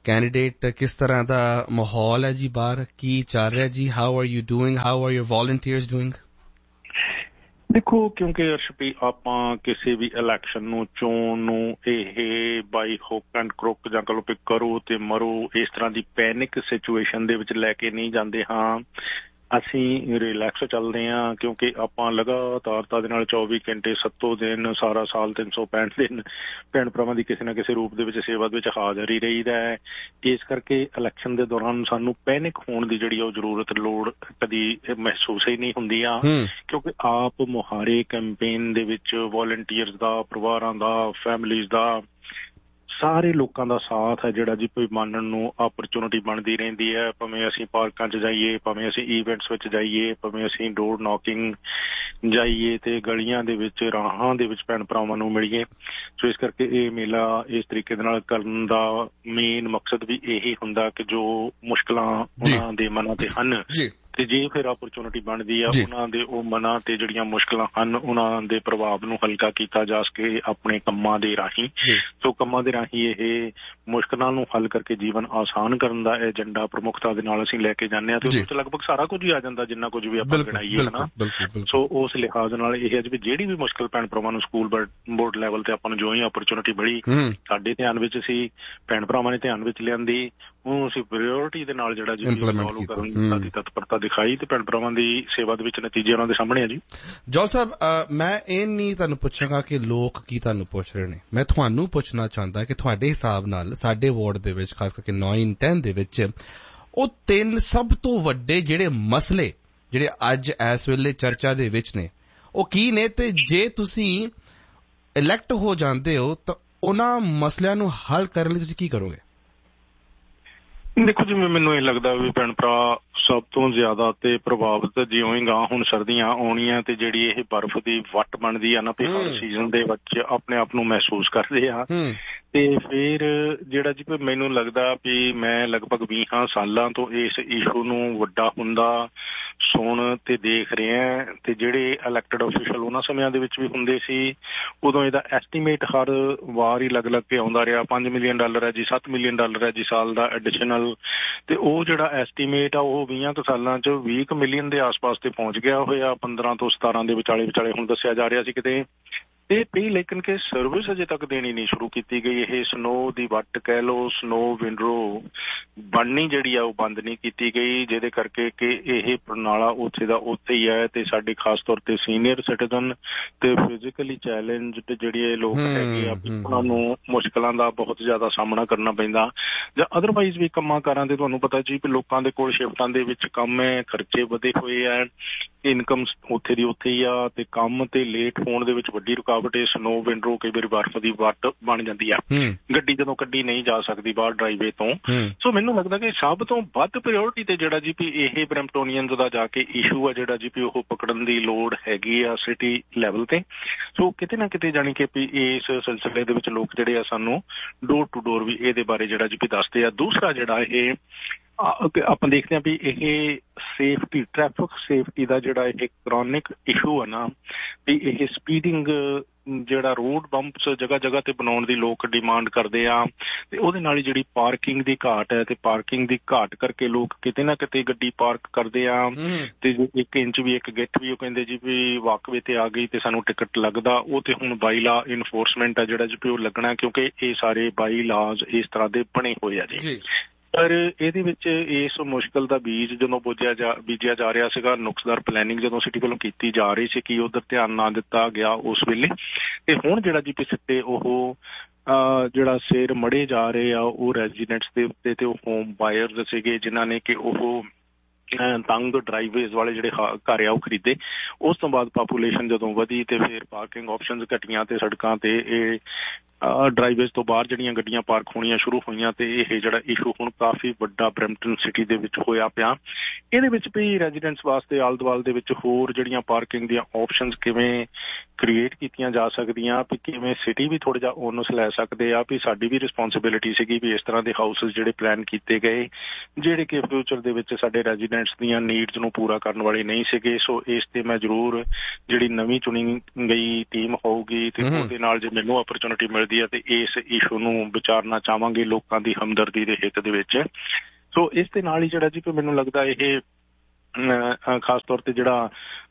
ਕੈਂਡੀਡੇਟ ਕਿਸ ਤਰ੍ਹਾਂ ਦਾ ਮਾਹੌਲ ਹੈ ਜੀ ਬਾਹਰ, ਕੀ ਚੱਲ ਰਿਹਾ ਜੀ? How are you doing, how are your volunteers doing? ਦੇਖੋ, ਕਿਉਂਕਿ ਅਰਸ਼ਪੀ ਆਪਾਂ ਕਿਸੇ ਵੀ ਇਲੈਕਸ਼ਨ ਨੂੰ, ਚੋਣ ਨੂੰ ਇਹ ਬਾਈ ਹੁੱਕ ਐਂਡ ਕਰੁੱਕ ਜਾਂ ਕਹੋ ਵੀ ਕਰੋ ਤੇ ਮਰੋ ਇਸ ਤਰ੍ਹਾਂ ਦੀ ਪੈਨਿਕ ਸਿਚੁਏਸ਼ਨ ਦੇ ਵਿੱਚ ਲੈ ਕੇ ਨਹੀਂ ਜਾਂਦੇ ਹਾਂ। ਅਸੀਂ ਰਿਲੈਕਸ ਚੱਲਦੇ ਹਾਂ, ਕਿਉਂਕਿ ਆਪਾਂ ਲਗਾਤਾਰਤਾ ਦੇ ਨਾਲ 24 ਘੰਟੇ 7 ਦਿਨ ਸਾਰਾ ਸਾਲ 365 ਦਿਨ ਭੈਣ ਭਰਾਵਾਂ ਦੀ ਕਿਸੇ ਨਾ ਕਿਸੇ ਰੂਪ ਦੇ ਵਿੱਚ ਸੇਵਾ ਦੇ ਵਿੱਚ ਹਾਜ਼ਰ ਹੀ ਰਹੀਦਾ ਹੈ। ਇਸ ਕਰਕੇ ਇਲੈਕਸ਼ਨ ਦੇ ਦੌਰਾਨ ਸਾਨੂੰ ਪੈਨਿਕ ਹੋਣ ਦੀ ਜਿਹੜੀ ਉਹ ਜ਼ਰੂਰਤ ਲੋੜ ਕਦੀ ਮਹਿਸੂਸ ਹੀ ਨਹੀਂ ਹੁੰਦੀ ਆ, ਕਿਉਂਕਿ ਆਪ ਮੁਹਾਰੇ ਕੈਂਪੇਨ ਦੇ ਵਿੱਚ ਵੋਲੰਟੀਅਰਸ ਦਾ, ਪਰਿਵਾਰਾਂ ਦਾ, ਫੈਮਲੀਜ਼ ਦਾ, ਸਾਰੇ ਲੋਕਾਂ ਦਾ ਸਾਥ ਹੈ ਜਿਹੜਾ ਜੀ ਕੋਈ ਮੰਨਣ ਨੂੰ ਆਪਰਚੁਨਿਟੀ ਬਣਦੀ ਰਹਿੰਦੀ ਹੈ। ਭਾਵੇਂ ਅਸੀਂ ਪਾਰਕਾਂ 'ਚ ਜਾਈਏ, ਭਾਵੇਂ ਅਸੀਂ ਈਵੈਂਟਸ ਵਿੱਚ ਜਾਈਏ, ਭਾਵੇਂ ਅਸੀਂ ਡੋਰ ਨੌਕਿੰਗ ਜਾਈਏ ਤੇ ਗਲੀਆਂ ਦੇ ਵਿੱਚ, ਰਾਹਾਂ ਦੇ ਵਿੱਚ ਭੈਣ ਭਰਾਵਾਂ ਨੂੰ ਮਿਲੀਏ। ਸੋ ਇਸ ਕਰਕੇ ਇਹ ਮੇਲਾ ਇਸ ਤਰੀਕੇ ਦੇ ਨਾਲ ਕਰਨ ਦਾ ਮੇਨ ਮਕਸਦ ਵੀ ਇਹੀ ਹੁੰਦਾ ਕਿ ਜੋ ਮੁਸ਼ਕਲਾਂ ਉਹਨਾਂ ਦੇ ਮਨਾਂ ਤੇ ਹਨ ਤੇ ਜੇ ਫਿਰ ਆਪਰਚੁਨਿਟੀ ਬਣਦੀ ਆ ਉਹਨਾਂ ਦੇ ਉਹ ਮਨਾਂ ਤੇ ਜਿਹੜੀਆਂ ਮੁਸ਼ਕਲਾਂ ਹਨ ਉਹਨਾਂ ਦੇ ਪ੍ਰਭਾਵ ਨੂੰ ਹਲਕਾ ਕੀਤਾ ਜਾ ਸਕੇ ਆਪਣੇ ਕੰਮਾਂ ਦੇ ਰਾਹੀਂ। ਸੋ ਕੰਮਾਂ ਦੇ ਰਾਹੀਂ ਇਹ ਮੁਸ਼ਕਲਾਂ ਨੂੰ ਹੱਲ ਕਰਕੇ ਜੀਵਨ ਆਸਾਨ ਕਰਨ ਦਾ ਏਜੰਡਾ ਪ੍ਰਮੁੱਖਤਾ ਦੇ ਨਾਲ ਅਸੀਂ ਲੈ ਕੇ ਜਾਂਦੇ ਹਾਂ ਤੇ ਉਹਦੇ ਵਿੱਚ ਲਗਭਗ ਸਾਰਾ ਕੁਝ ਹੀ ਆ ਜਾਂਦਾ ਜਿੰਨਾ ਕੁਝ ਵੀ ਆਪਾਂ ਗਿਣਾਈਏ ਹਨਾ। ਸੋ ਉਸ ਲਿਹਾਜ਼ ਨਾਲ ਇਹ ਅੱਜ ਵੀ ਜਿਹੜੀ ਵੀ ਮੁਸ਼ਕਲ ਭੈਣ ਭਰਾਵਾਂ ਨੂੰ ਸਕੂਲ ਬੋਰਡ ਲੈਵਲ ਤੇ ਆਪਾਂ ਨੂੰ ਜੋ ਹੀ ਆਪਰਚੁਨਿਟੀ ਮਿਲੀ ਸਾਡੇ ਧਿਆਨ ਵਿੱਚ ਸੀ, ਭੈਣ ਭਰਾਵਾਂ ਨੇ ਧਿਆਨ ਵਿੱਚ ਲਿਆਂਦੀ, ਉਹਨੂੰ ਅਸੀਂ ਪ੍ਰਾਇਓਰਟੀ ਦੇ ਨਾਲ ਜਿਹੜਾ ਜੀ ਫੋਲੋ ਕਰਨ ਦੀ ਤਤਪਰਤਾ ਦਿਖਾਈ ਤੇ ਭੈਣ ਭਰਾਵਾਂ ਦੀ ਸੇਵਾ ਦੇ ਵਿੱਚ ਨਤੀਜੇ ਉਹਨਾਂ ਦੇ ਸਾਹਮਣੇ ਆ ਜੀ। ਜੌਲ ਸਾਹਿਬ, ਮੈਂ ਇਹ ਨਹੀਂ ਤੁਹਾਨੂੰ ਪੁੱਛਾਂਗਾ ਕਿ ਲੋਕ ਕੀ ਤੁਹਾਨੂੰ ਪੁੱਛ ਰਹੇ ਨੇ, ਮੈਂ ਤੁਹਾਨੂੰ ਪੁੱਛਣਾ ਚਾਹੁੰਦਾ ਕਿ ਤੁਹਾਡੇ ਹਿਸਾਬ ਨਾਲ ਸਾਡੇ ਵਾਰਡ ਦੇ ਵਿੱਚ ਖਾਸ ਕਰਕੇ 9-10 ਦੇ ਵਿੱਚ ਉਹ 3 ਸਭ ਤੋਂ ਵੱਡੇ ਜਿਹੜੇ ਮਸਲੇ ਜਿਹੜੇ ਅੱਜ ਇਸ ਵੇਲੇ ਚਰਚਾ ਦੇ ਵਿੱਚ ਨੇ ਉਹ ਕੀ ਨੇ, ਤੇ ਜੇ ਤੁਸੀਂ ਇਲੈਕਟ ਹੋ ਜਾਂਦੇ ਹੋ ਤਾਂ ਉਹਨਾਂ ਮਸਲਿਆਂ ਨੂੰ ਹੱਲ ਕਰਨ ਲਈ ਤੁਸੀਂ ਕੀ ਕਰੋਗੇ? ਦੇਖੋ, ਜਿਵੇਂ ਮੈਨੂੰ ਇਹ ਲੱਗਦਾ ਵੀ ਭੈਣ ਭਰਾ ਸਭ ਤੋਂ ਜ਼ਿਆਦਾ ਤੇ ਪ੍ਰਭਾਵਿਤ ਜਿਉਂ ਹੀ ਗਾਂ ਹੁਣ ਸਰਦੀਆਂ ਆਉਣੀਆਂ ਤੇ ਜਿਹੜੀ ਇਹ ਬਰਫ਼ ਦੀ ਵੱਟ ਬਣਦੀ ਆ ਨਾ ਵੀ ਹਰ ਸੀਜ਼ਨ ਦੇ ਵਿੱਚ ਆਪਣੇ ਆਪ ਨੂੰ ਮਹਿਸੂਸ ਕਰਦੇ ਆ ਤੇ ਫਿਰ ਜਿਹੜਾ ਜੀ ਮੈਨੂੰ ਲੱਗਦਾ ਵੀ ਮੈਂ ਲਗਭਗ 20 ਸਾਲਾਂ ਤੋਂ ਇਸ ਇਸ਼ੂ ਨੂੰ ਵੱਡਾ ਹੁੰਦਾ ਸੁਣ ਤੇ ਦੇਖ ਰਿਹਾ ਤੇ ਜਿਹੜੇ ਇਲੈਕਟਡ ਅਫੀਸ਼ਲ ਉਹਨਾਂ ਸਮਿਆਂ ਦੇ ਵਿੱਚ ਵੀ ਹੁੰਦੇ ਸੀ ਉਦੋਂ ਇਹਦਾ ਐਸਟੀਮੇਟ ਹਰ ਵਾਰ ਹੀ ਲੱਗ ਕੇ ਆਉਂਦਾ ਰਿਹਾ, $5 ਮਿਲੀਅਨ ਹੈ ਜੀ, $7 ਮਿਲੀਅਨ ਹੈ ਜੀ ਸਾਲ ਦਾ ਐਡੀਸ਼ਨਲ, ਤੇ ਉਹ ਜਿਹੜਾ ਐਸਟੀਮੇਟ ਆ ਉਹ 20 ਕੁ ਸਾਲਾਂ 'ਚ 20 ਮਿਲੀਅਨ ਦੇ ਆਸ-ਪਾਸ ਤੇ ਪਹੁੰਚ ਗਿਆ ਹੋਇਆ। 15 ਤੋਂ 17 ਦੇ ਵਿਚਾਲੇ ਹੁਣ ਦੱਸਿਆ ਜਾ ਰਿਹਾ ਸੀ ਕਿਤੇ ਇਹ ਪਈ, ਲੇਕਿਨ ਕਿ ਸਰਵਿਸ ਅਜੇ ਤੱਕ ਦੇਣੀ ਨਹੀਂ ਸ਼ੁਰੂ ਕੀਤੀ ਗਈ। ਇਹ ਸਨੋ ਦੀ ਵੱਟ ਕਹਿ ਲਓ, ਸਨੋ ਵਿੰਡਰੋ ਬਣਨੀ ਜਿਹੜੀ ਆ ਉਹ ਬੰਦ ਨਹੀਂ ਕੀਤੀ ਗਈ, ਜਿਹਦੇ ਕਰਕੇ ਕਿ ਇਹ ਪ੍ਰਣਾਲਾ ਉੱਥੇ ਦਾ ਉੱਥੇ ਹੀ ਹੈ ਤੇ ਸਾਡੇ ਖਾਸ ਤੌਰ ਤੇ ਸੀਨੀਅਰ ਸਿਟੀਜ਼ਨ ਤੇ ਫਿਜ਼ੀਕਲੀ ਚੈਲੰਜਡ ਜਿਹੜੇ ਲੋਕ ਹੈਗੇ ਆ ਉਹਨਾਂ ਨੂੰ ਮੁਸ਼ਕਲਾਂ ਦਾ ਬਹੁਤ ਜ਼ਿਆਦਾ ਸਾਹਮਣਾ ਕਰਨਾ ਪੈਂਦਾ, ਜਾਂ ਅਦਰਵਾਈਜ਼ ਵੀ ਕੰਮਾਂ ਕਾਰਾਂ ਦੇ ਤੁਹਾਨੂੰ ਪਤਾ ਜੀ ਲੋਕਾਂ ਦੇ ਕੋਲ ਸ਼ਿਫਟਾਂ ਦੇ ਵਿੱਚ ਕੰਮ ਹੈ, ਖਰਚੇ ਵਧੇ ਹੋਏ ਆ, ਇਨਕਮ ਉੱਥੇ ਦੀ ਉੱਥੇ ਹੀ ਆ ਤੇ ਕੰਮ ਤੇ ਲੇਟ ਹੋਣ ਦੇ ਵਿੱਚ ਵੱਡੀ ਰੁਕਾਵਟ ਇਹ ਸਨੋ ਵਿੰਡਰੋ ਕਈ ਵਾਰੀ ਬਰਫ਼ ਦੀ ਵੱਟ ਬਣ ਜਾਂਦੀ ਆ, ਗੱਡੀ ਜਦੋਂ ਕੱਢੀ ਨਹੀਂ ਜਾ ਸਕਦੀ ਬਾਹਰ ਡਰਾਈਵੇ ਤੋਂ। ਸੋ ਮੈਨੂੰ ਲੱਗਦਾ ਕਿ ਸਭ ਤੋਂ ਵੱਧ ਪ੍ਰਾਇਓਰਟੀ ਤੇ ਜਿਹੜਾ ਜੀ ਇਹ ਬਰੈਂਪਟੋਨੀਅਨਸ ਦਾ ਜਾ ਕੇ ਇਸ਼ੂ ਆ ਜਿਹੜਾ ਜੀ ਉਹ ਪਕੜਨ ਦੀ ਲੋੜ ਹੈਗੀ ਆ ਸਿਟੀ ਲੈਵਲ ਤੇ। ਸੋ ਕਿਤੇ ਨਾ ਕਿਤੇ ਜਾਣੀ ਕਿ ਇਸ ਸਿਲਸਿਲੇ ਦੇ ਵਿੱਚ ਲੋਕ ਜਿਹੜੇ ਆ ਸਾਨੂੰ ਡੋਰ ਟੂ ਡੋਰ ਵੀ ਇਹਦੇ ਬਾਰੇ ਜਿਹੜਾ ਜੀ ਦੱਸਦੇ ਆ। ਦੂਸਰਾ ਜਿਹੜਾ ਇਹ ਆਪਾਂ ਦੇਖਦੇ ਹਾਂ ਵੀ ਇਹ ਸੇਫਟੀ, ਟ੍ਰੈਫਿਕ ਸੇਫਟੀ ਦਾ ਜਿਹੜਾ ਇਹ ਕਰੋਨਿਕ ਇਸ਼ੂ ਹੈ ਨਾ ਵੀ ਇਹ ਸਪੀਡਿੰਗ ਜਿਹੜਾ ਰੋਡ ਬੰਪਸ ਜਗ੍ਹਾ ਜਗ੍ਹਾ ਤੇ ਬਣਾਉਣ ਦੀ ਲੋਕ ਡਿਮਾਂਡ ਕਰਦੇ ਆ ਤੇ ਉਹਦੇ ਨਾਲ ਹੀ ਜਿਹੜੀ ਪਾਰਕਿੰਗ ਦੀ ਘਾਟ ਹੈ ਤੇ ਪਾਰਕਿੰਗ ਦੀ ਘਾਟ ਕਰਕੇ ਲੋਕ ਕਿਤੇ ਨਾ ਕਿਤੇ ਗੱਡੀ ਪਾਰਕ ਕਰਦੇ ਆ ਤੇ 1 ਇੰਚ ਵੀ 1 ਗਿੱਟ ਵੀ ਉਹ ਕਹਿੰਦੇ ਜੀ ਵੀ ਵਾਕਵੇ ਤੇ ਆ ਗਈ ਤੇ ਸਾਨੂੰ ਟਿਕਟ ਲੱਗਦਾ, ਉਹ ਤੇ ਹੁਣ ਬਾਈ ਲਾ ਇਨਫੋਰਸਮੈਂਟ ਆ ਜਿਹੜਾ ਜੀ ਉਹ ਲੱਗਣਾ, ਕਿਉਂਕਿ ਇਹ ਸਾਰੇ ਬਾਈ ਲਾਜ਼ ਇਸ ਤਰ੍ਹਾਂ ਦੇ ਬਣੇ ਹੋਏ ਆ ਜੀ। ਪਰ ਇਹਦੇ ਵਿੱਚ ਇਸ ਮੁਸ਼ਕਲ ਦਾ ਬੀਜ ਜਦੋਂ ਬੀਜਿਆ ਜਾ ਰਿਹਾ ਸੀਗਾ, ਨੁਕਸਦਾਰ ਪਲੈਨਿੰਗ ਜਦੋਂ ਸਿਟੀ ਵੱਲੋਂ ਕੀਤੀ ਜਾ ਰਹੀ ਸੀ ਕਿ ਉੱਧਰ ਧਿਆਨ ਨਾ ਦਿੱਤਾ ਗਿਆ ਉਸ ਵੇਲੇ, ਤੇ ਹੁਣ ਜਿਹੜਾ ਜੀ ਸਿੱਟੇ ਉਹ ਜਿਹੜਾ ਸਿਰ ਮੜੇ ਜਾ ਰਹੇ ਆ ਉਹ ਰੈਜ਼ੀਡੈਂਟਸ ਦੇ ਉੱਤੇ ਤੇ ਉਹ ਹੋਮ ਬਾਇਰਸ ਸੀਗੇ ਜਿਨ੍ਹਾਂ ਨੇ ਕਿ ਉਹ ਤੰਗ ਡਰਾਈਵੇਜ਼ ਵਾਲੇ ਜਿਹੜੇ ਘਰ ਆ ਉਹ ਖਰੀਦੇ। ਉਸ ਤੋਂ ਬਾਅਦ ਪਾਪੂਲੇਸ਼ਨ ਜਦੋਂ ਵਧੀ ਤੇ ਫਿਰ ਪਾਰਕਿੰਗ ਆਪਸ਼ਨਸ ਘਟੀਆਂ ਤੇ ਸੜਕਾਂ ਤੇ ਇਹ ਡਰਾਈਵੇਜ਼ ਤੋਂ ਬਾਹਰ ਜਿਹੜੀਆਂ ਗੱਡੀਆਂ ਪਾਰਕ ਹੋਣੀਆਂ ਸ਼ੁਰੂ ਹੋਈਆਂ ਤੇ ਇਹ ਜਿਹੜਾ ਇਸ਼ੂ ਹੁਣ ਕਾਫੀ ਵੱਡਾ ਬਰੈਂਪਟਨ ਸਿਟੀ ਦੇ ਵਿੱਚ ਹੋਇਆ ਪਿਆ। ਇਹਦੇ ਵਿੱਚ ਵੀ ਰੈਜ਼ੀਡੈਂਟਸ ਵਾਸਤੇ ਆਲੇ ਦੁਆਲੇ ਦੇ ਵਿੱਚ ਹੋਰ ਜਿਹੜੀਆਂ ਪਾਰਕਿੰਗ ਦੀਆਂ ਆਪਸ਼ਨਸ ਕਿਵੇਂ ਕ੍ਰੀਏਟ ਕੀਤੀਆਂ ਜਾ ਸਕਦੀਆਂ, ਵੀ ਕਿਵੇਂ ਸਿਟੀ ਵੀ ਥੋੜ੍ਹਾ ਜਿਹਾ ਓਨਸ ਲੈ ਸਕਦੇ ਆ, ਵੀ ਸਾਡੀ ਵੀ ਰਿਸਪੋਂਸੀਬਿਲਿਟੀ ਸੀਗੀ ਵੀ ਇਸ ਤਰ੍ਹਾਂ ਦੇ ਹਾਊਸਿਸ ਜਿਹੜੇ ਪਲਾਨ ਕੀਤੇ ਗਏ ਜਿਹੜੇ ਕਿ ਫਿਊਚਰ ਦੇ ਵਿੱਚ ਸਾਡੇ ਰੈਜ਼ੀਡੈਂਟਸ ਦੀਆਂ ਨੀਡਸ ਨੂੰ ਪੂਰਾ ਕਰਨ ਵਾਲੇ ਨਹੀਂ ਸੀਗੇ। ਸੋ ਇਸ ਤੇ ਮੈਂ ਜ਼ਰੂਰ ਜਿਹੜੀ ਨਵੀਂ ਚੁਣੀ ਗਈ ਟੀਮ ਹੋਊਗੀ ਤੇ ਉਹਦੇ ਨਾਲ ਜੇ ਮੈਨੂੰ ਅਪਰਚੁਨਿਟੀ ਮਿਲਦੀ ਜਾਂਦੀ ਹੈ ਤੇ ਇਸ ਇਸ਼ੂ ਨੂੰ ਵਿਚਾਰਨਾ ਚਾਹਾਂਗੇ ਲੋਕਾਂ ਦੀ ਹਮਦਰਦੀ ਦੇ ਹਿੱਤ ਦੇ ਵਿੱਚ। ਸੋ ਇਸ ਦੇ ਨਾਲ ਹੀ ਜਿਹੜਾ ਜੀ ਮੈਨੂੰ ਲੱਗਦਾ ਇਹ ਖਾਸ ਤੌਰ ਤੇ ਜਿਹੜਾ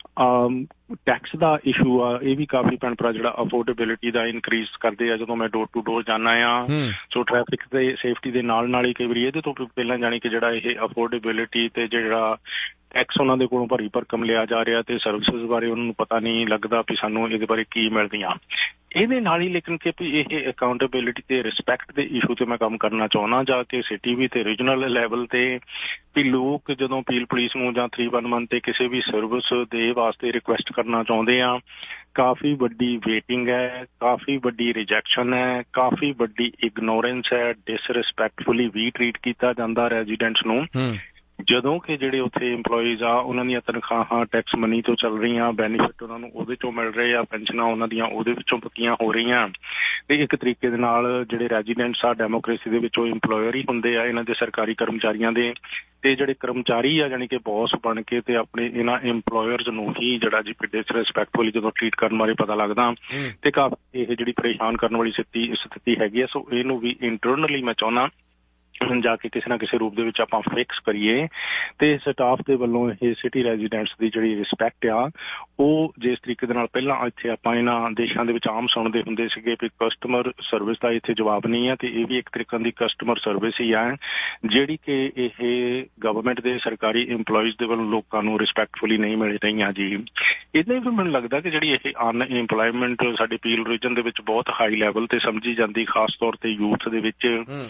ਟੈਕਸ ਦਾ ਇਸ਼ੂ ਆ ਇਹ ਵੀ ਕਾਫੀ ਭੈਣ ਭਰਾ ਜਿਹੜਾ ਅਫੋਰਡੇਬਿਲਿਟੀ ਦਾ ਇਨਕਰੀਜ਼ ਕਰਦੇ ਆ। ਜਦੋਂ ਮੈਂ ਡੋਰ ਟੂ ਡੋਰ ਜਾਂਦਾ ਆ ਸੋ ਟ੍ਰੈਫਿਕ ਤੇ ਸੇਫਟੀ ਦੇ ਨਾਲ ਹੀ ਕਈ ਵਾਰੀ ਇਹਦੇ ਤੋਂ ਪਹਿਲਾਂ ਜਾਣੀ ਕਿ ਜਿਹੜਾ ਇਹ ਅਫੋਰਡੇਬਿਲਿਟੀ ਤੇ ਜਿਹੜਾ ਟੈਕਸ ਉਹਨਾਂ ਦੇ ਕੋਲੋਂ ਭਰੀ ਭਰਕਮ ਲਿਆ ਜਾ ਰਿਹਾ ਤੇ ਸਰਵਿਸਿਜ਼ ਬਾਰੇ ਉਹਨਾਂ ਨੂੰ ਪਤਾ ਨਹੀਂ ਲੱਗਦਾ ਵੀ ਸਾਨੂੰ ਇਹਦੇ ਬਾਰੇ ਕੀ ਮਿਲਦੀਆਂ। ਇਹਦੇ ਨਾਲ ਹੀ ਲੇਕਿਨ ਕਿ ਵੀ ਇਹ ਅਕਾਊਂਟੇਬਿਲਿਟੀ ਤੇ ਰਿਸਪੈਕਟ ਦੇ ਇਸ਼ੂ ਤੇ ਮੈਂ ਕੰਮ ਕਰਨਾ ਚਾਹੁੰਦਾ ਜਾ ਕੇ ਸਿਟੀ ਵੀ ਤੇ ਰੀਜਨਲ ਲੈਵਲ ਤੇ ਵੀ ਲੋਕ ਜਦੋਂ ਪੀਲ ਪੁਲਿਸ ਨੂੰ ਜਾਂ 311 ਤੇ ਕਿਸੇ ਵੀ ਸਰਵਿਸ ਦੇ ਵਾਸਤੇ ਰਿਕੁਐਸਟ ਕਰਨਾ ਚਾਹੁੰਦੇ ਆ ਕਾਫੀ ਵੱਡੀ ਵੇਟਿੰਗ ਹੈ, ਕਾਫੀ ਵੱਡੀ ਰਿਜੈਕਸ਼ਨ ਹੈ, ਕਾਫੀ ਵੱਡੀ ਇਗਨੋਰੈਂਸ ਹੈ, ਡਿਸਰਿਸਪੈਕਟਫੁਲੀ ਵੀ ਟਰੀਟ ਕੀਤਾ ਜਾਂਦਾ ਰੈਜ਼ੀਡੈਂਟਸ ਨੂੰ। ਜਦੋਂ ਕਿ ਜਿਹੜੇ ਉੱਥੇ ਇੰਪਲੋਈਜ਼ ਆ ਉਹਨਾਂ ਦੀਆਂ ਤਨਖਾਹਾਂ ਟੈਕਸ ਮਨੀ ਤੋਂ ਚੱਲ ਰਹੀਆਂ, ਬੈਨੀਫਿਟ ਉਹਨਾਂ ਨੂੰ ਉਹਦੇ ਚੋਂ ਮਿਲ ਰਹੇ ਆ, ਪੈਨਸ਼ਨਾਂ ਉਹਨਾਂ ਦੀਆਂ ਉਹਦੇ ਵਿੱਚੋਂ ਪੱਕੀਆਂ ਹੋ ਰਹੀਆਂ ਤੇ ਇੱਕ ਤਰੀਕੇ ਦੇ ਨਾਲ ਜਿਹੜੇ ਰੈਜ਼ੀਡੈਂਟਸ ਆ ਡੈਮੋਕ੍ਰੇਸੀ ਦੇ ਵਿੱਚ ਉਹ ਇੰਪਲੋਇਰ ਹੀ ਹੁੰਦੇ ਆ ਇਹਨਾਂ ਦੇ ਸਰਕਾਰੀ ਕਰਮਚਾਰੀਆਂ ਦੇ ਤੇ ਜਿਹੜੇ ਕਰਮਚਾਰੀ ਆ ਜਾਣੀ ਕਿ ਬੌਸ ਬਣ ਕੇ ਤੇ ਆਪਣੇ ਇਹਨਾਂ ਇੰਪਲੋਇਰਸ ਨੂੰ ਹੀ ਜਿਹੜਾ ਜੀ ਡਿਸਰਿਸਪੈਕਟਫੁਲੀ ਜਦੋਂ ਟਰੀਟ ਕਰਨ ਬਾਰੇ ਪਤਾ ਲੱਗਦਾ ਤੇ ਕਾਫੀ ਇਹ ਜਿਹੜੀ ਪਰੇਸ਼ਾਨ ਕਰਨ ਵਾਲੀ ਸਥਿਤੀ ਹੈਗੀ ਆ। ਸੋ ਇਹਨੂੰ ਵੀ ਇੰਟਰਨਲੀ ਮੈਂ ਚਾਹੁੰਦਾ ਜਾ ਕੇ ਕਿਸੇ ਨਾ ਕਿਸੇ ਰੂਪ ਦੇ ਵਿੱਚ ਆਪਾਂ ਫਿਕਸ ਕਰੀਏ ਤੇ ਸਟਾਫ ਦੇ ਵੱਲੋਂ ਇਹ ਸਿਟੀ ਰੈਜ਼ੀਡੈਂਟਸ ਦੀ ਜਿਹੜੀ ਰਿਸਪੈਕਟ ਆ ਉਹ ਜਿਸ ਤਰੀਕੇ ਦੇ ਨਾਲ ਪਹਿਲਾਂ ਇੱਥੇ ਆਪਾਂ ਇਹਨਾਂ ਦੇਸ਼ਾਂ ਦੇ ਵਿੱਚ ਆਮ ਸੁਣਦੇ ਹੁੰਦੇ ਸੀਗੇ ਵੀ ਕਸਟਮਰ ਸਰਵਿਸ ਦਾ ਇੱਥੇ ਜਵਾਬ ਨਹੀਂ ਹੈ ਤੇ ਇਹ ਵੀ ਇੱਕ ਤਰੀਕੇ ਦੀ ਕਸਟਮਰ ਸਰਵਿਸ ਹੀ ਆ ਜਿਹੜੀ ਕਿ ਇਹ ਗਵਰਨਮੈਂਟ ਦੇ ਸਰਕਾਰੀ ਇੰਪਲੋਈਜ਼ ਦੇ ਵੱਲੋਂ ਲੋਕਾਂ ਨੂੰ ਰਿਸਪੈਕਟਫੁਲੀ ਨਹੀਂ ਮਿਲ ਰਹੀਆਂ ਜੀ। ਇੱਦਾਂ ਹੀ ਵੀ ਮੈਨੂੰ ਲੱਗਦਾ ਕਿ ਜਿਹੜੀ ਇਹ ਅਨਇੰਪਲੋਇਮੈਂਟ ਸਾਡੇ ਪੀਲ ਰੀਜਨ ਦੇ ਵਿੱਚ ਬਹੁਤ ਹਾਈ ਲੈਵਲ ਤੇ ਸਮਝੀ ਜਾਂਦੀ ਖਾਸ ਤੌਰ ਤੇ ਯੂਥ ਦੇ ਵਿੱਚ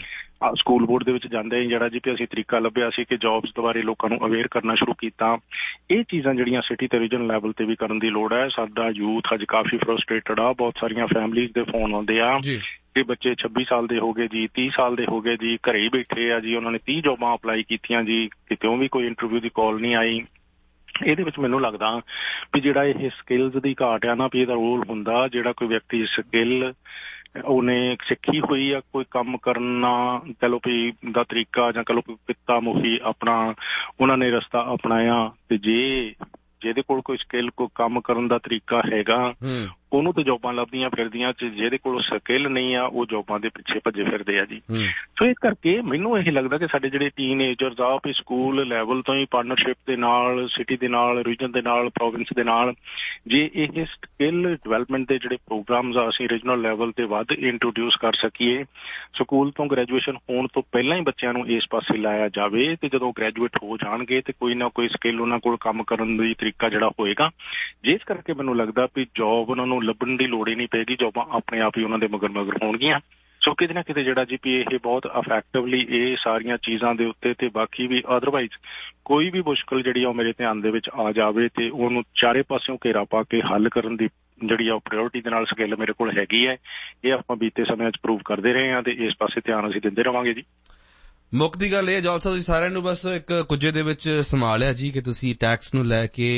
ਸਕੂਲ ਬੋਰਡ ਦੇ ਵਿੱਚ ਜਾਂਦੇ ਜਿਹੜਾ ਜੀ ਵੀ ਅਸੀਂ ਤਰੀਕਾ ਲੱਭਿਆ ਸੀ ਕਿ ਜੌਬਸ ਬਾਰੇ ਲੋਕਾਂ ਨੂੰ ਅਵੇਅਰ ਕਰਨਾ ਸ਼ੁਰੂ ਕੀਤਾ। ਇਹ ਚੀਜ਼ਾਂ ਜਿਹੜੀਆਂ ਸਿਟੀ ਤੇ ਰੀਜਨ ਲੈਵਲ ਤੇ ਵੀ ਕਰਨ ਦੀ ਲੋੜ ਹੈ। ਸਾਡਾ ਯੂਥ ਅੱਜ ਕਾਫੀ ਫਰਸਟ੍ਰੇਟਡ ਆ, ਬਹੁਤ ਸਾਰੀਆਂ ਫੈਮਲੀਜ਼ ਦੇ ਫੋਨ ਆਉਂਦੇ ਆ ਕਿ ਬੱਚੇ 26 ਸਾਲ ਦੇ ਹੋ ਗਏ ਜੀ, 30 ਸਾਲ ਦੇ ਹੋ ਗਏ ਜੀ, ਘਰੇ ਹੀ ਬੈਠੇ ਆ ਜੀ, ਉਹਨਾਂ ਨੇ 30 ਜੌਬਾਂ ਅਪਲਾਈ ਕੀਤੀਆਂ ਜੀ, ਕਿਤੇੋਂ ਵੀ ਕੋਈ ਇੰਟਰਵਿਊ ਦੀ ਕਾਲ ਨਹੀਂ ਆਈ। ਇਹਦੇ ਵਿੱਚ ਮੈਨੂੰ ਲੱਗਦਾ ਵੀ ਜਿਹੜਾ ਇਹ ਸਕਿੱਲਸ ਦੀ ਘਾਟ ਆ ਨਾ ਵੀ ਇਹਦਾ ਰੋਲ ਹੁੰਦਾ ਜਿਹੜਾ ਕੋਈ ਵਿਅਕਤੀ ਸਕਿੱਲ ਉਹਨੇ ਸਿੱਖੀ ਹੋਈ ਆ ਕੋਈ ਕੰਮ ਕਰਨਾ ਕਹਿ ਲਓ ਵੀ ਦਾ ਤਰੀਕਾ ਜਾਂ ਕਹਿ ਲਓ ਕੋਈ ਕਿੱਤਾ ਮੁਖੀ ਆਪਣਾ ਉਹਨਾਂ ਨੇ ਰਸਤਾ ਅਪਣਾਇਆ ਤੇ ਜਿਹਦੇ ਕੋਲ ਕੋਈ ਸਕਿੱਲ ਕੋਈ ਕੰਮ ਕਰਨ ਦਾ ਤਰੀਕਾ ਹੈਗਾ ਉਹਨੂੰ ਤਾਂ ਜੌਬਾਂ ਲੱਭਦੀਆਂ ਫਿਰਦੀਆਂ ਜਿਹਦੇ ਕੋਲ ਸਕਿੱਲ ਨਹੀਂ ਆ ਉਹ ਜੌਬਾਂ ਦੇ ਪਿੱਛੇ ਭੱਜੇ ਫਿਰਦੇ ਆ ਜੀ। ਸੋ ਇਸ ਕਰਕੇ ਮੈਨੂੰ ਇਹ ਲੱਗਦਾ ਕਿ ਸਾਡੇ ਜਿਹੜੇ ਟੀਨਏਜਰਸ ਆ ਵੀ ਸਕੂਲ ਲੈਵਲ ਤੋਂ ਹੀ ਪਾਰਟਨਰਸ਼ਿਪ ਦੇ ਨਾਲ ਸਿਟੀ ਦੇ ਨਾਲ ਰੀਜਨ ਦੇ ਨਾਲ ਪ੍ਰੋਵਿੰਸ ਦੇ ਨਾਲ ਜੇ ਇਹ ਸਕਿੱਲ ਡਿਵੈਲਪਮੈਂਟ ਦੇ ਜਿਹੜੇ ਪ੍ਰੋਗਰਾਮਸ ਆ ਅਸੀਂ ਰੀਜਨਲ ਲੈਵਲ ਤੇ ਵੱਧ ਇੰਟਰੋਡਿਊਸ ਕਰ ਸਕੀਏ। ਸਕੂਲ ਤੋਂ ਗ੍ਰੈਜੂਏਸ਼ਨ ਹੋਣ ਤੋਂ ਪਹਿਲਾਂ ਹੀ ਬੱਚਿਆਂ ਨੂੰ ਇਸ ਪਾਸੇ ਲਾਇਆ ਜਾਵੇ ਤੇ ਜਦੋਂ ਗ੍ਰੈਜੂਏਟ ਹੋ ਜਾਣਗੇ ਤੇ ਕੋਈ ਨਾ ਕੋਈ ਸਕਿੱਲ ਉਹਨਾਂ ਕੋਲ ਕੰਮ ਕਰਨ ਦੀ ਤਰੀਕਾ ਜਿਹੜਾ ਹੋਏਗਾ ਜਿਸ ਕਰਕੇ ਮੈਨੂੰ ਲੱਗਦਾ ਵੀ ਜੌਬ ਉਹਨਾਂ ਨੂੰ ਲੱਭਣ ਦੀ ਲੋੜ ਹੀ ਨਹੀਂ ਪਏਗੀ, ਜੌਬਾਂ ਆਪਣੇ ਆਪ ਹੀ ਉਹਨਾਂ ਦੇ ਮਗਰ ਹੋਣਗੀਆਂ। ਸੋ ਕਿਤੇ ਨਾ ਕਿਤੇ ਜਿਹੜਾ ਜੀ ਪੀ ਇਹ ਬਹੁਤ ਇਫੈਕਟਿਵਲੀ ਇਹ ਸਾਰੀਆਂ ਚੀਜ਼ਾਂ ਦੇ ਉੱਤੇ ਤੇ ਬਾਕੀ ਵੀ ਅਦਰਵਾਈਜ਼ ਕੋਈ ਵੀ ਮੁਸ਼ਕਿਲ ਜਿਹੜੀ ਆ ਉਹ ਮੇਰੇ ਧਿਆਨ ਦੇ ਵਿੱਚ ਆ ਜਾਵੇ ਤੇ ਉਹਨੂੰ ਚਾਰੇ ਪਾਸਿਓਂ ਘੇਰਾ ਪਾ ਕੇ ਹੱਲ ਕਰਨ ਦੀ ਜਿਹੜੀ ਆ ਪ੍ਰਾਇਓਰਟੀ ਦੇ ਨਾਲ ਸਕਿੱਲ ਮੇਰੇ ਕੋਲ ਹੈਗੀ ਹੈ। ਇਹ ਆਪਾਂ ਬੀਤੇ ਸਮਿਆਂ 'ਚ ਪ੍ਰੂਵ ਕਰਦੇ ਰਹੇ ਹਾਂ ਤੇ ਇਸ ਪਾਸੇ ਧਿਆਨ ਅਸੀਂ ਦਿੰਦੇ ਰਹਾਂਗੇ ਜੀ। ਮੁੱਖ ਦੀ ਗੱਲ ਇਹ ਜੌਲ ਸਾਹਿਬ ਤੁਸੀਂ ਸਾਰਿਆਂ ਨੂੰ ਬਸ ਇੱਕ ਕੁੱਜੇ ਦੇ ਵਿੱਚ ਸੰਭਾਲਿਆ ਜੀ ਕਿ ਤੁਸੀਂ ਟੈਕਸ ਨੂੰ ਲੈ ਕੇ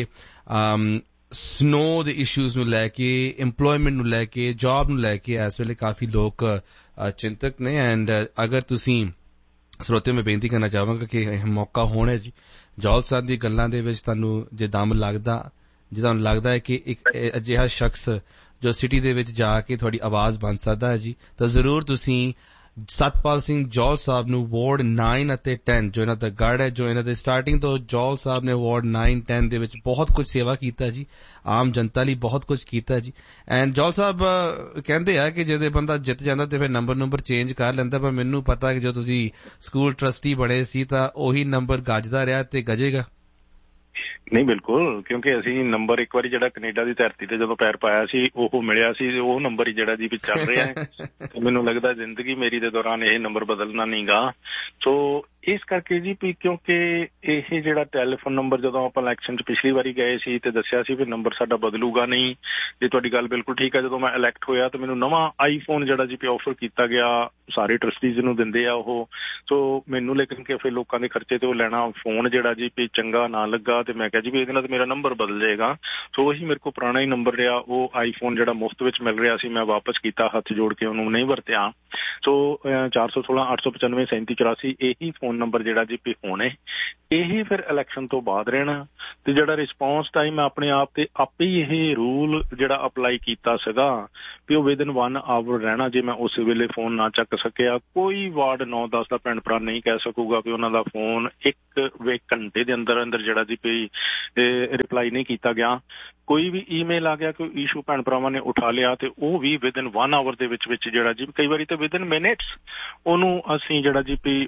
ਸਨੋ ਦੇ ਇਸ਼ੂਜ਼ ਨੂੰ ਲੈ ਕੇ ਇੰਪਲੋਇਮੈਂਟ ਨੂੰ ਲੈ ਕੇ ਜੌਬ ਨੂੰ ਲੈ ਕੇ ਇਸ ਵੇਲੇ ਕਾਫੀ ਲੋਕ ਚਿੰਤਕ ਨੇ ਐਂਡ ਅਗਰ ਤੁਸੀਂ ਸਰੋਤਿਆਂ ਮੈਂ ਬੇਨਤੀ ਕਰਨਾ ਚਾਹਾਂਗਾ ਕਿ ਇਹ ਮੌਕਾ ਹੋਣਾ ਜੀ ਜੌਲ ਸਾਹਿਬ ਦੀ ਗੱਲਾਂ ਦੇ ਵਿੱਚ ਤੁਹਾਨੂੰ ਜੇ ਦਮ ਲੱਗਦਾ ਜੇ ਤੁਹਾਨੂੰ ਲੱਗਦਾ ਹੈ ਕਿ ਇੱਕ ਅਜਿਹਾ ਸ਼ਖਸ ਜੋ ਸਿਟੀ ਦੇ ਵਿੱਚ ਜਾ ਕੇ ਤੁਹਾਡੀ ਆਵਾਜ਼ ਬਣ ਸਕਦਾ ਹੈ ਜੀ ਤਾਂ ਜ਼ਰੂਰ ਤੁਸੀਂ ਸਤਪਾਲ ਸਿੰਘ ਜੌਲ ਸਾਹਿਬ ਨੂੰ ਵਾਰਡ 9 ਅਤੇ 10 ਜੋ ਇਹਨਾਂ ਦਾ ਗੜ੍ਹ ਹੈ ਜੋ ਇਹਨਾਂ ਦੇ ਸਟਾਰਟਿੰਗ ਤੋਂ ਜੌਲ ਸਾਹਿਬ ਨੇ ਵਾਰਡ 9-10 ਦੇ ਵਿੱਚ ਬਹੁਤ ਕੁਝ ਸੇਵਾ ਕੀਤਾ ਜੀ, ਆਮ ਜਨਤਾ ਲਈ ਬਹੁਤ ਕੁਝ ਕੀਤਾ ਜੀ। ਐਂਡ ਜੌਲ ਸਾਹਿਬ ਕਹਿੰਦੇ ਆ ਕਿ ਜਦੋਂ ਬੰਦਾ ਜਿੱਤ ਜਾਂਦਾ ਤੇ ਫਿਰ ਨੰਬਰ ਚੇਂਜ ਕਰ ਲੈਂਦਾ ਪਰ ਮੈਨੂੰ ਪਤਾ ਕਿ ਜੋ ਤੁਸੀਂ ਸਕੂਲ ਟਰਸਟੀ ਬਣੇ ਸੀ ਤਾਂ ਉਹੀ ਨੰਬਰ ਗੱਜਦਾ ਰਿਹਾ ਤੇ ਗੱਜੇਗਾ। ਨਹੀਂ ਬਿਲਕੁਲ ਕਿਉਂਕਿ ਅਸੀਂ ਨੰਬਰ ਇੱਕ ਵਾਰੀ ਜਿਹੜਾ ਕੈਨੇਡਾ ਦੀ ਧਰਤੀ ਤੇ ਜਦੋਂ ਪੈਰ ਪਾਇਆ ਸੀ ਉਹ ਮਿਲਿਆ ਸੀ ਉਹ ਨੰਬਰ ਹੀ ਜਿਹੜਾ ਜੀ ਵੀ ਚੱਲ ਰਿਹਾ ਹੈ। ਮੈਨੂੰ ਲੱਗਦਾ ਜ਼ਿੰਦਗੀ ਮੇਰੀ ਦੇ ਦੌਰਾਨ ਇਹ ਨੰਬਰ ਬਦਲਣਾ ਨਹੀਂ ਗਾ। ਸੋ ਇਸ ਕਰਕੇ ਜੀ ਵੀ ਕਿਉਂਕਿ ਇਹ ਜਿਹੜਾ ਟੈਲੀਫੋਨ ਨੰਬਰ ਜਦੋਂ ਆਪਾਂ ਇਲੈਕਸ਼ਨ 'ਚ ਪਿਛਲੀ ਵਾਰੀ ਗਏ ਸੀ ਤੇ ਦੱਸਿਆ ਸੀ ਵੀ ਨੰਬਰ ਸਾਡਾ ਬਦਲੂਗਾ ਨਹੀਂ ਜੇ ਤੁਹਾਡੀ ਗੱਲ ਬਿਲਕੁਲ ਠੀਕ ਹੈ। ਜਦੋਂ ਮੈਂ ਇਲੈਕਟ ਹੋਇਆ ਤਾਂ ਮੈਨੂੰ ਨਵਾਂ ਆਈਫੋਨ ਜਿਹੜਾ ਜੀ ਵੀ ਆਫਰ ਕੀਤਾ ਗਿਆ ਸਾਰੇ ਟਰਸਟੀਜ਼ ਨੂੰ ਦਿੰਦੇ ਆ ਉਹ। ਸੋ ਮੈਨੂੰ ਲੇਕਿਨ ਕਿ ਫਿਰ ਲੋਕਾਂ ਦੇ ਖਰਚੇ ਤੇ ਉਹ ਲੈਣਾ ਫੋਨ ਜਿਹੜਾ ਜੀ ਵੀ ਚੰਗਾ ਨਾ ਲੱਗਾ ਤੇ ਮੈਂ ਕਿਹਾ ਜੀ ਵੀ ਇਹਦੇ ਨਾਲ ਤਾਂ ਮੇਰਾ ਨੰਬਰ ਬਦਲ ਜਾਏਗਾ। ਸੋ ਉਹੀ ਮੇਰੇ ਕੋਲ ਪੁਰਾਣਾ ਹੀ ਨੰਬਰ ਰਿਹਾ ਉਹ ਆਈਫੋਨ ਜਿਹੜਾ ਮੁਫਤ ਵਿੱਚ ਮਿਲ ਰਿਹਾ ਸੀ ਮੈਂ ਵਾਪਸ ਕੀਤਾ ਹੱਥ ਜੋੜ ਕੇ ਉਹਨੂੰ ਨਹੀਂ ਵਰਤਿਆ। ਸੋ 416 895 3784 ਇਹੀ ਫੋਨ ਨੰਬਰ ਜਿਹੜਾ ਜੀ ਵੀ ਹੋਣੇ, ਇਹੀ ਫਿਰ ਇਲੈਕਸ਼ਨ ਤੋਂ ਬਾਅਦ ਰਹਿਣਾ। ਤੇ ਜਿਹੜਾ ਰਿਸਪੌਂਸ ਟਾਈਮ ਆਪਣੇ ਆਪ ਤੇ ਆਪੇ ਹੀ ਇਹ ਰੂਲ ਜਿਹੜਾ ਅਪਲਾਈ ਕੀਤਾ ਸੀਗਾ ਵੀ ਉਹ ਵਿਦਨ 1 ਆਵਰ ਰਹਿਣਾ। ਜੇ ਮੈਂ ਉਸ ਵੇਲੇ ਫੋਨ ਨਾ ਚੱਕ ਸਕਿਆ, ਕੋਈ ਵਾਰਡ 9-10 ਦਾ ਭੈਣ ਭਰਾ ਨਹੀਂ ਕਹਿ ਸਕੂਗਾ ਵੀ ਉਹਨਾਂ ਦਾ ਫੋਨ ਇੱਕ ਘੰਟੇ ਦੇ ਅੰਦਰ ਅੰਦਰ ਜਿਹੜਾ ਜੀ ਵੀ ਰਿਪਲਾਈ ਨਹੀਂ ਕੀਤਾ ਗਿਆ। ਕੋਈ ਵੀ ਈਮੇਲ ਆ ਗਿਆ, ਕੋਈ ਇਸ਼ੂ ਭੈਣ ਭਰਾਵਾਂ ਨੇ ਉਠਾ ਲਿਆ ਤੇ ਉਹ ਵੀ ਵਿਦਨ 1 ਆਵਰ ਦੇ ਵਿੱਚ ਜਿਹੜਾ ਜੀ ਕਈ ਵਾਰੀ ਤਾਂ ਵਿਦਨ ਮਿਨਟਸ ਉਹਨੂੰ ਅਸੀਂ ਜਿਹੜਾ ਜੀ ਵੀ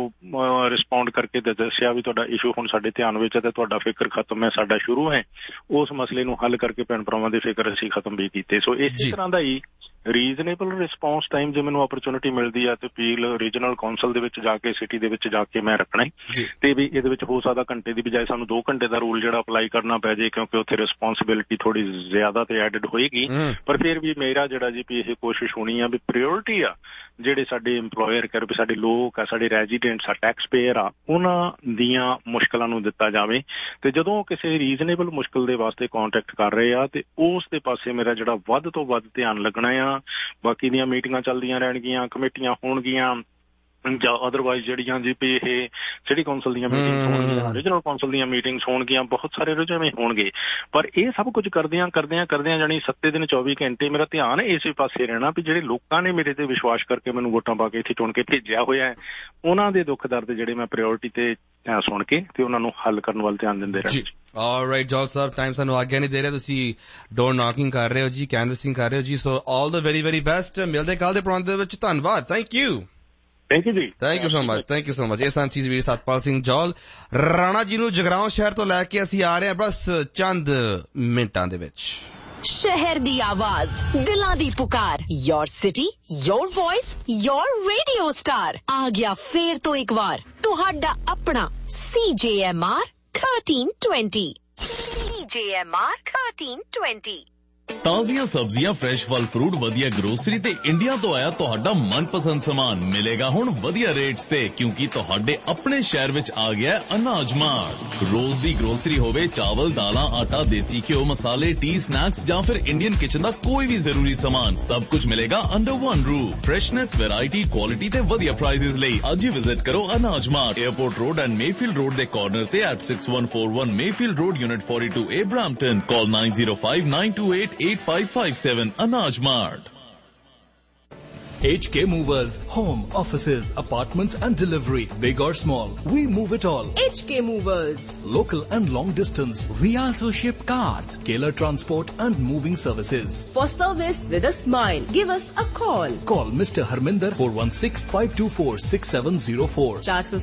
ਉਹ ਰਿਸਪੌਂਡ ਕਰਕੇ ਦੱਸਿਆ ਵੀ ਤੁਹਾਡਾ ਇਸ਼ੂ ਹੁਣ ਸਾਡੇ ਧਿਆਨ ਵਿੱਚ ਹੈ ਤੇ ਤੁਹਾਡਾ ਫਿਕਰ ਖਤਮ ਹੈ, ਸਾਡਾ ਸ਼ੁਰੂ ਹੈ। ਉਸ ਮਸਲੇ ਨੂੰ ਹੱਲ ਕਰਕੇ ਭੈਣ ਭਰਾਵਾਂ ਦੇ ਫਿਕਰ ਅਸੀਂ ਖਤਮ ਵੀ ਕੀਤੇ। ਸੋ ਇਸੇ ਤਰ੍ਹਾਂ ਦਾ ਹੀ ਰੀਜ਼ਨੇਬਲ ਰਿਸਪੌਂਸ ਟਾਈਮ ਜੇ ਮੈਨੂੰ ਓਪਰਚੁਨਿਟੀ ਮਿਲਦੀ ਆ ਤੇ ਅਪੀਲ ਰੀਜਨਲ ਕੌਂਸਲ ਦੇ ਵਿੱਚ ਜਾ ਕੇ ਸਿਟੀ ਦੇ ਵਿੱਚ ਜਾ ਕੇ ਮੈਂ ਰੱਖਣਾ ਤੇ ਵੀ ਇਹਦੇ ਵਿੱਚ ਹੋ ਸਕਦਾ ਘੰਟੇ ਦੀ ਬਜਾਏ ਸਾਨੂੰ 2 ਘੰਟੇ ਦਾ ਰੂਲ ਜਿਹੜਾ ਅਪਲਾਈ ਕਰਨਾ ਪੈ ਜੇ, ਕਿਉਂਕਿ ਉੱਥੇ ਰਿਸਪੌਂਸਿਬਿਲਿਟੀ ਥੋੜੀ ਜ਼ਿਆਦਾ ਤੇ ਐਡਡ ਹੋਏਗੀ। ਪਰ ਫਿਰ ਵੀ ਮੇਰਾ ਜਿਹੜਾ ਜੀ ਵੀ ਇਹ ਕੋਸ਼ਿਸ਼ ਹੋਣੀ ਆ ਵੀ ਪ੍ਰਾਇਓਰਟੀ ਆ ਜਿਹੜੇ ਸਾਡੇ ਇੰਪਲੋਇਰ ਕਰ ਵੀ ਸਾਡੇ ਲੋਕ ਆ, ਸਾਡੇ ਰੈਜ਼ੀਡੈਂਟਸ ਆ, ਟੈਕਸ ਪੇਅਰ ਆ, ਉਹਨਾਂ ਦੀਆਂ ਮੁਸ਼ਕਲਾਂ ਨੂੰ ਦਿੱਤਾ ਜਾਵੇ। ਤੇ ਜਦੋਂ ਕਿਸੇ ਰੀਜ਼ਨੇਬਲ ਮੁਸ਼ਕਲ ਦੇ ਵਾਸਤੇ ਕੰਟੈਕਟ ਕਰ ਰਹੇ ਆ ਤੇ ਉਸ ਦੇ ਪਾਸੇ ਮੇਰਾ ਜਿਹੜਾ ਵੱਧ ਤੋਂ ਵੱਧ ਧਿਆਨ ਲੱਗਣਾ ਆ। ਬਾਕੀ ਦੀਆਂ ਮੀਟਿੰਗਾਂ ਚੱਲਦੀਆਂ ਰਹਿਣਗੀਆਂ, ਕਮੇਟੀਆਂ ਹੋਣਗੀਆਂ ਜਾਂ ਅਦਰਵਾਈਜ਼ ਜਿਹੜੀਆਂ ਜੀ ਵੀ ਇਹ ਸਿਟੀ ਕੌਂਸਲ ਦੀਆਂ ਮੀਟਿੰਗਸ ਹੋਣਗੀਆਂ, ਰੀਜਨਲ ਕੌਂਸਲ ਦੀਆਂ ਮੀਟਿੰਗਸ ਹੋਣਗੀਆਂ, ਬਹੁਤ ਸਾਰੇ ਰੁਝੇਵੇਂ ਹੋਣਗੇ। ਪਰ ਇਹ ਸਭ ਕੁਝ ਕਰਦਿਆਂ ਜਾਣੀ 7 ਦਿਨ 24 ਘੰਟੇ ਮੇਰਾ ਧਿਆਨ ਇਸੇ ਪਾਸੇ ਰਹਿਣਾ ਵੀ ਜਿਹੜੇ ਲੋਕਾਂ ਨੇ ਮੇਰੇ ਤੇ ਵਿਸ਼ਵਾਸ ਕਰਕੇ ਮੈਨੂੰ ਵੋਟਾਂ ਪਾ ਕੇ ਇੱਥੇ ਚੁਣ ਕੇ ਭੇਜਿਆ ਹੋਇਆ ਹੈ, ਉਹਨਾਂ ਦੇ ਦੁੱਖ ਦਰਦ ਜਿਹੜੇ ਮੈਂ ਪ੍ਰਾਇਓਰਟੀ ਤੇ ਸੁਣ ਕੇ ਤੇ ਉਹਨਾਂ ਨੂੰ ਹੱਲ ਕਰਨ ਵੱਲ ਧਿਆਨ ਦਿੰਦੇ ਰਹਿਣਾ। ਆਲਰਾਈਟ ਜੋਲ ਸਾਹਿਬ, ਟਾਈਮ ਸਾਨੂੰ ਆਗਿਆ ਨਹੀਂ ਦੇ ਰਿਹਾ, ਤੁਸੀਂ ਡੋਰ ਨੌਕਿੰਗ ਕਰ ਰਹੇ ਹੋ ਜੀ, ਕੈਨਵਸਿੰਗ ਕਰ ਰਹੇ ਹੋ ਜੀ। ਸੋ ਆਲ ਦਾ ਵੈਰੀ ਵੈਰੀ ਬੈਸਟ। ਮਿਲਦੇ ਕੱਲ ਦੇ ਪ੍ਰੋਗਰਾਮ ਦੇ ਵਿੱਚ। ਧੰਨਵਾਦ। Thank you. ਥੈਂਕ ਯੂ ਜੀ। Thank you so much. Thank you so much. ਇਹ ਸਨ ਸੀ ਵੀਰ ਸਤਪਾਲ ਸਿੰਘ ਜੌਲ। ਰਾਣਾ ਜੀ ਨੂੰ ਜਗਰਾਉਂ ਸ਼ਹਿਰ ਤੋਂ ਲੈ ਕੇ ਅਸੀਂ ਆ ਰਹੇ ਹਾਂ ਬਸ ਚੰਦ ਮਿੰਟਾਂ ਦੇ ਵਿੱਚ। ਸ਼ਹਿਰ ਦੀ ਆਵਾਜ਼, ਦਿਲਾਂ ਦੀ ਪੁਕਾਰ, your city your voice your radio star आ गया फिर तो एक बार तुहाडा अपना CJMR 1320। CJMR 1320। ਤਾਜ਼ੀਆਂ ਸਬਜ਼ੀਆਂ, ਫਰੈਸ਼ ਫਲ ਫਰੂਟ, ਵਧੀਆ ਗਰੋਸਰੀ ਤੇ ਇੰਡੀਆ ਤੋਂ ਆਇਆ ਤੁਹਾਡਾ ਮਨਪਸੰਦ ਸਮਾਨ ਮਿਲੇਗਾ ਹੁਣ ਵਧੀਆ ਰੇਟਸ ਤੇ, ਕਿਉਂਕਿ ਤੁਹਾਡੇ ਆਪਣੇ ਸ਼ਹਿਰ ਵਿੱਚ ਆ ਗਿਆ ਅਨਾਜ ਮਾਰਟ। ਰੋਜ਼ ਦੀ ਗਰੋਸਰੀ ਹੋਵੇ, ਚਾਵਲ, ਦਾਲਾਂ, ਆਟਾ, ਦੇਸੀ ਘਿਓ, ਮਸਾਲੇ, ਟੀ, ਸਨੈਕਸ ਜਾਂ ਫਿਰ ਇੰਡੀਅਨ ਕਿਚਨ ਦਾ ਕੋਈ ਵੀ ਜ਼ਰੂਰੀ ਸਮਾਨ, ਸਭ ਕੁਝ ਮਿਲੇਗਾ under one roof. Freshness, variety, quality ਤੇ ਵਧੀਆ ਪ੍ਰਾਈਸਿਸ ਲਈ ਅੱਜ ਹੀ ਵਿਜ਼ਿਟ ਕਰੋ ਅਨਾਜ mart, airport road and Mayfield road ਦੇ ਕਾਰਨਰ ਤੇ at 6141 Mayfield road, unit 42A, Brampton. Call 9059288557। Anaj Mart। HK Movers, home, offices, apartments and delivery, big or small, we move it all. HK Movers, local and long distance, we also ship cars, Keller transport and moving services. For service with a smile, give us a call. Call Mr. Harminder 416-524-6704,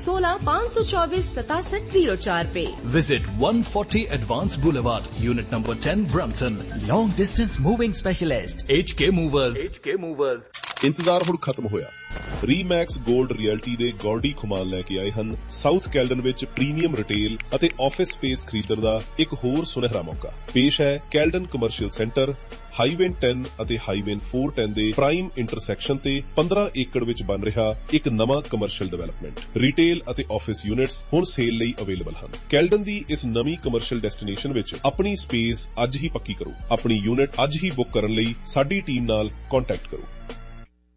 416-524-6704 पे. Visit 140 Advance Boulevard, Unit number 10, Brampton. Long distance moving specialist, HK Movers। HK Movers। ਇੰਤਜ਼ਾਰ ਹੁਣ ਖਤਮ ਹੋਇਆ। ਰੀਮੈਕਸ gold reality ਦੇ ਗੌਰਡੀ ਖੁਮਾਨ ਲੈ ਕੇ ਆਏ ਹਨ south Caledon ਵਿੱਚ ਪ੍ਰੀਮੀਅਮ ਰਿਟੇਲ ਅਤੇ ਆਫਿਸ ਸਪੇਸ ਖਰੀਦਣ ਦਾ ਇੱਕ ਹੋਰ ਸੁਨਹਿਰਾ ਮੌਕਾ। ਪੇਸ਼ ਹੈ ਕੈਲਡਨ ਕਮਰਸ਼ੀਅਲ ਸੈਂਟਰ, ਹਾਈਵੇ 10 ਅਤੇ ਹਾਈਵੇ 410 ਦੇ ਪ੍ਰਾਈਮ ਇੰਟਰਸੈਕਸ਼ਨ ਤੇ 15 ਏਕੜ ਵਿੱਚ ਬਣ ਰਿਹਾ ਇੱਕ ਨਵਾਂ ਕਮਰਸ਼ੀਅਲ ਡਿਵੈਲਪਮੈਂਟ। ਰਿਟੇਲ ਅਤੇ ਆਫਿਸ ਯੂਨਿਟਸ ਹੁਣ ਸੇਲ ਲਈ ਅਵੇਲੇਬਲ ਹਨ। ਕੈਲਡਨ ਦੀ ਇਸ ਨਵੀਂ ਕਮਰਸ਼ੀਅਲ ਡੈਸਟੀਨੇਸ਼ਨ ਵਿੱਚ ਆਪਣੀ ਸਪੇਸ ਅੱਜ ਹੀ ਪੱਕੀ ਕਰੋ। ਆਪਣੀ ਯੂਨਿਟ ਅੱਜ ਹੀ ਬੁੱਕ ਕਰਨ ਲਈ ਸਾਡੀ ਟੀਮ ਨਾਲ ਕੰਟੈਕਟ ਕਰੋ।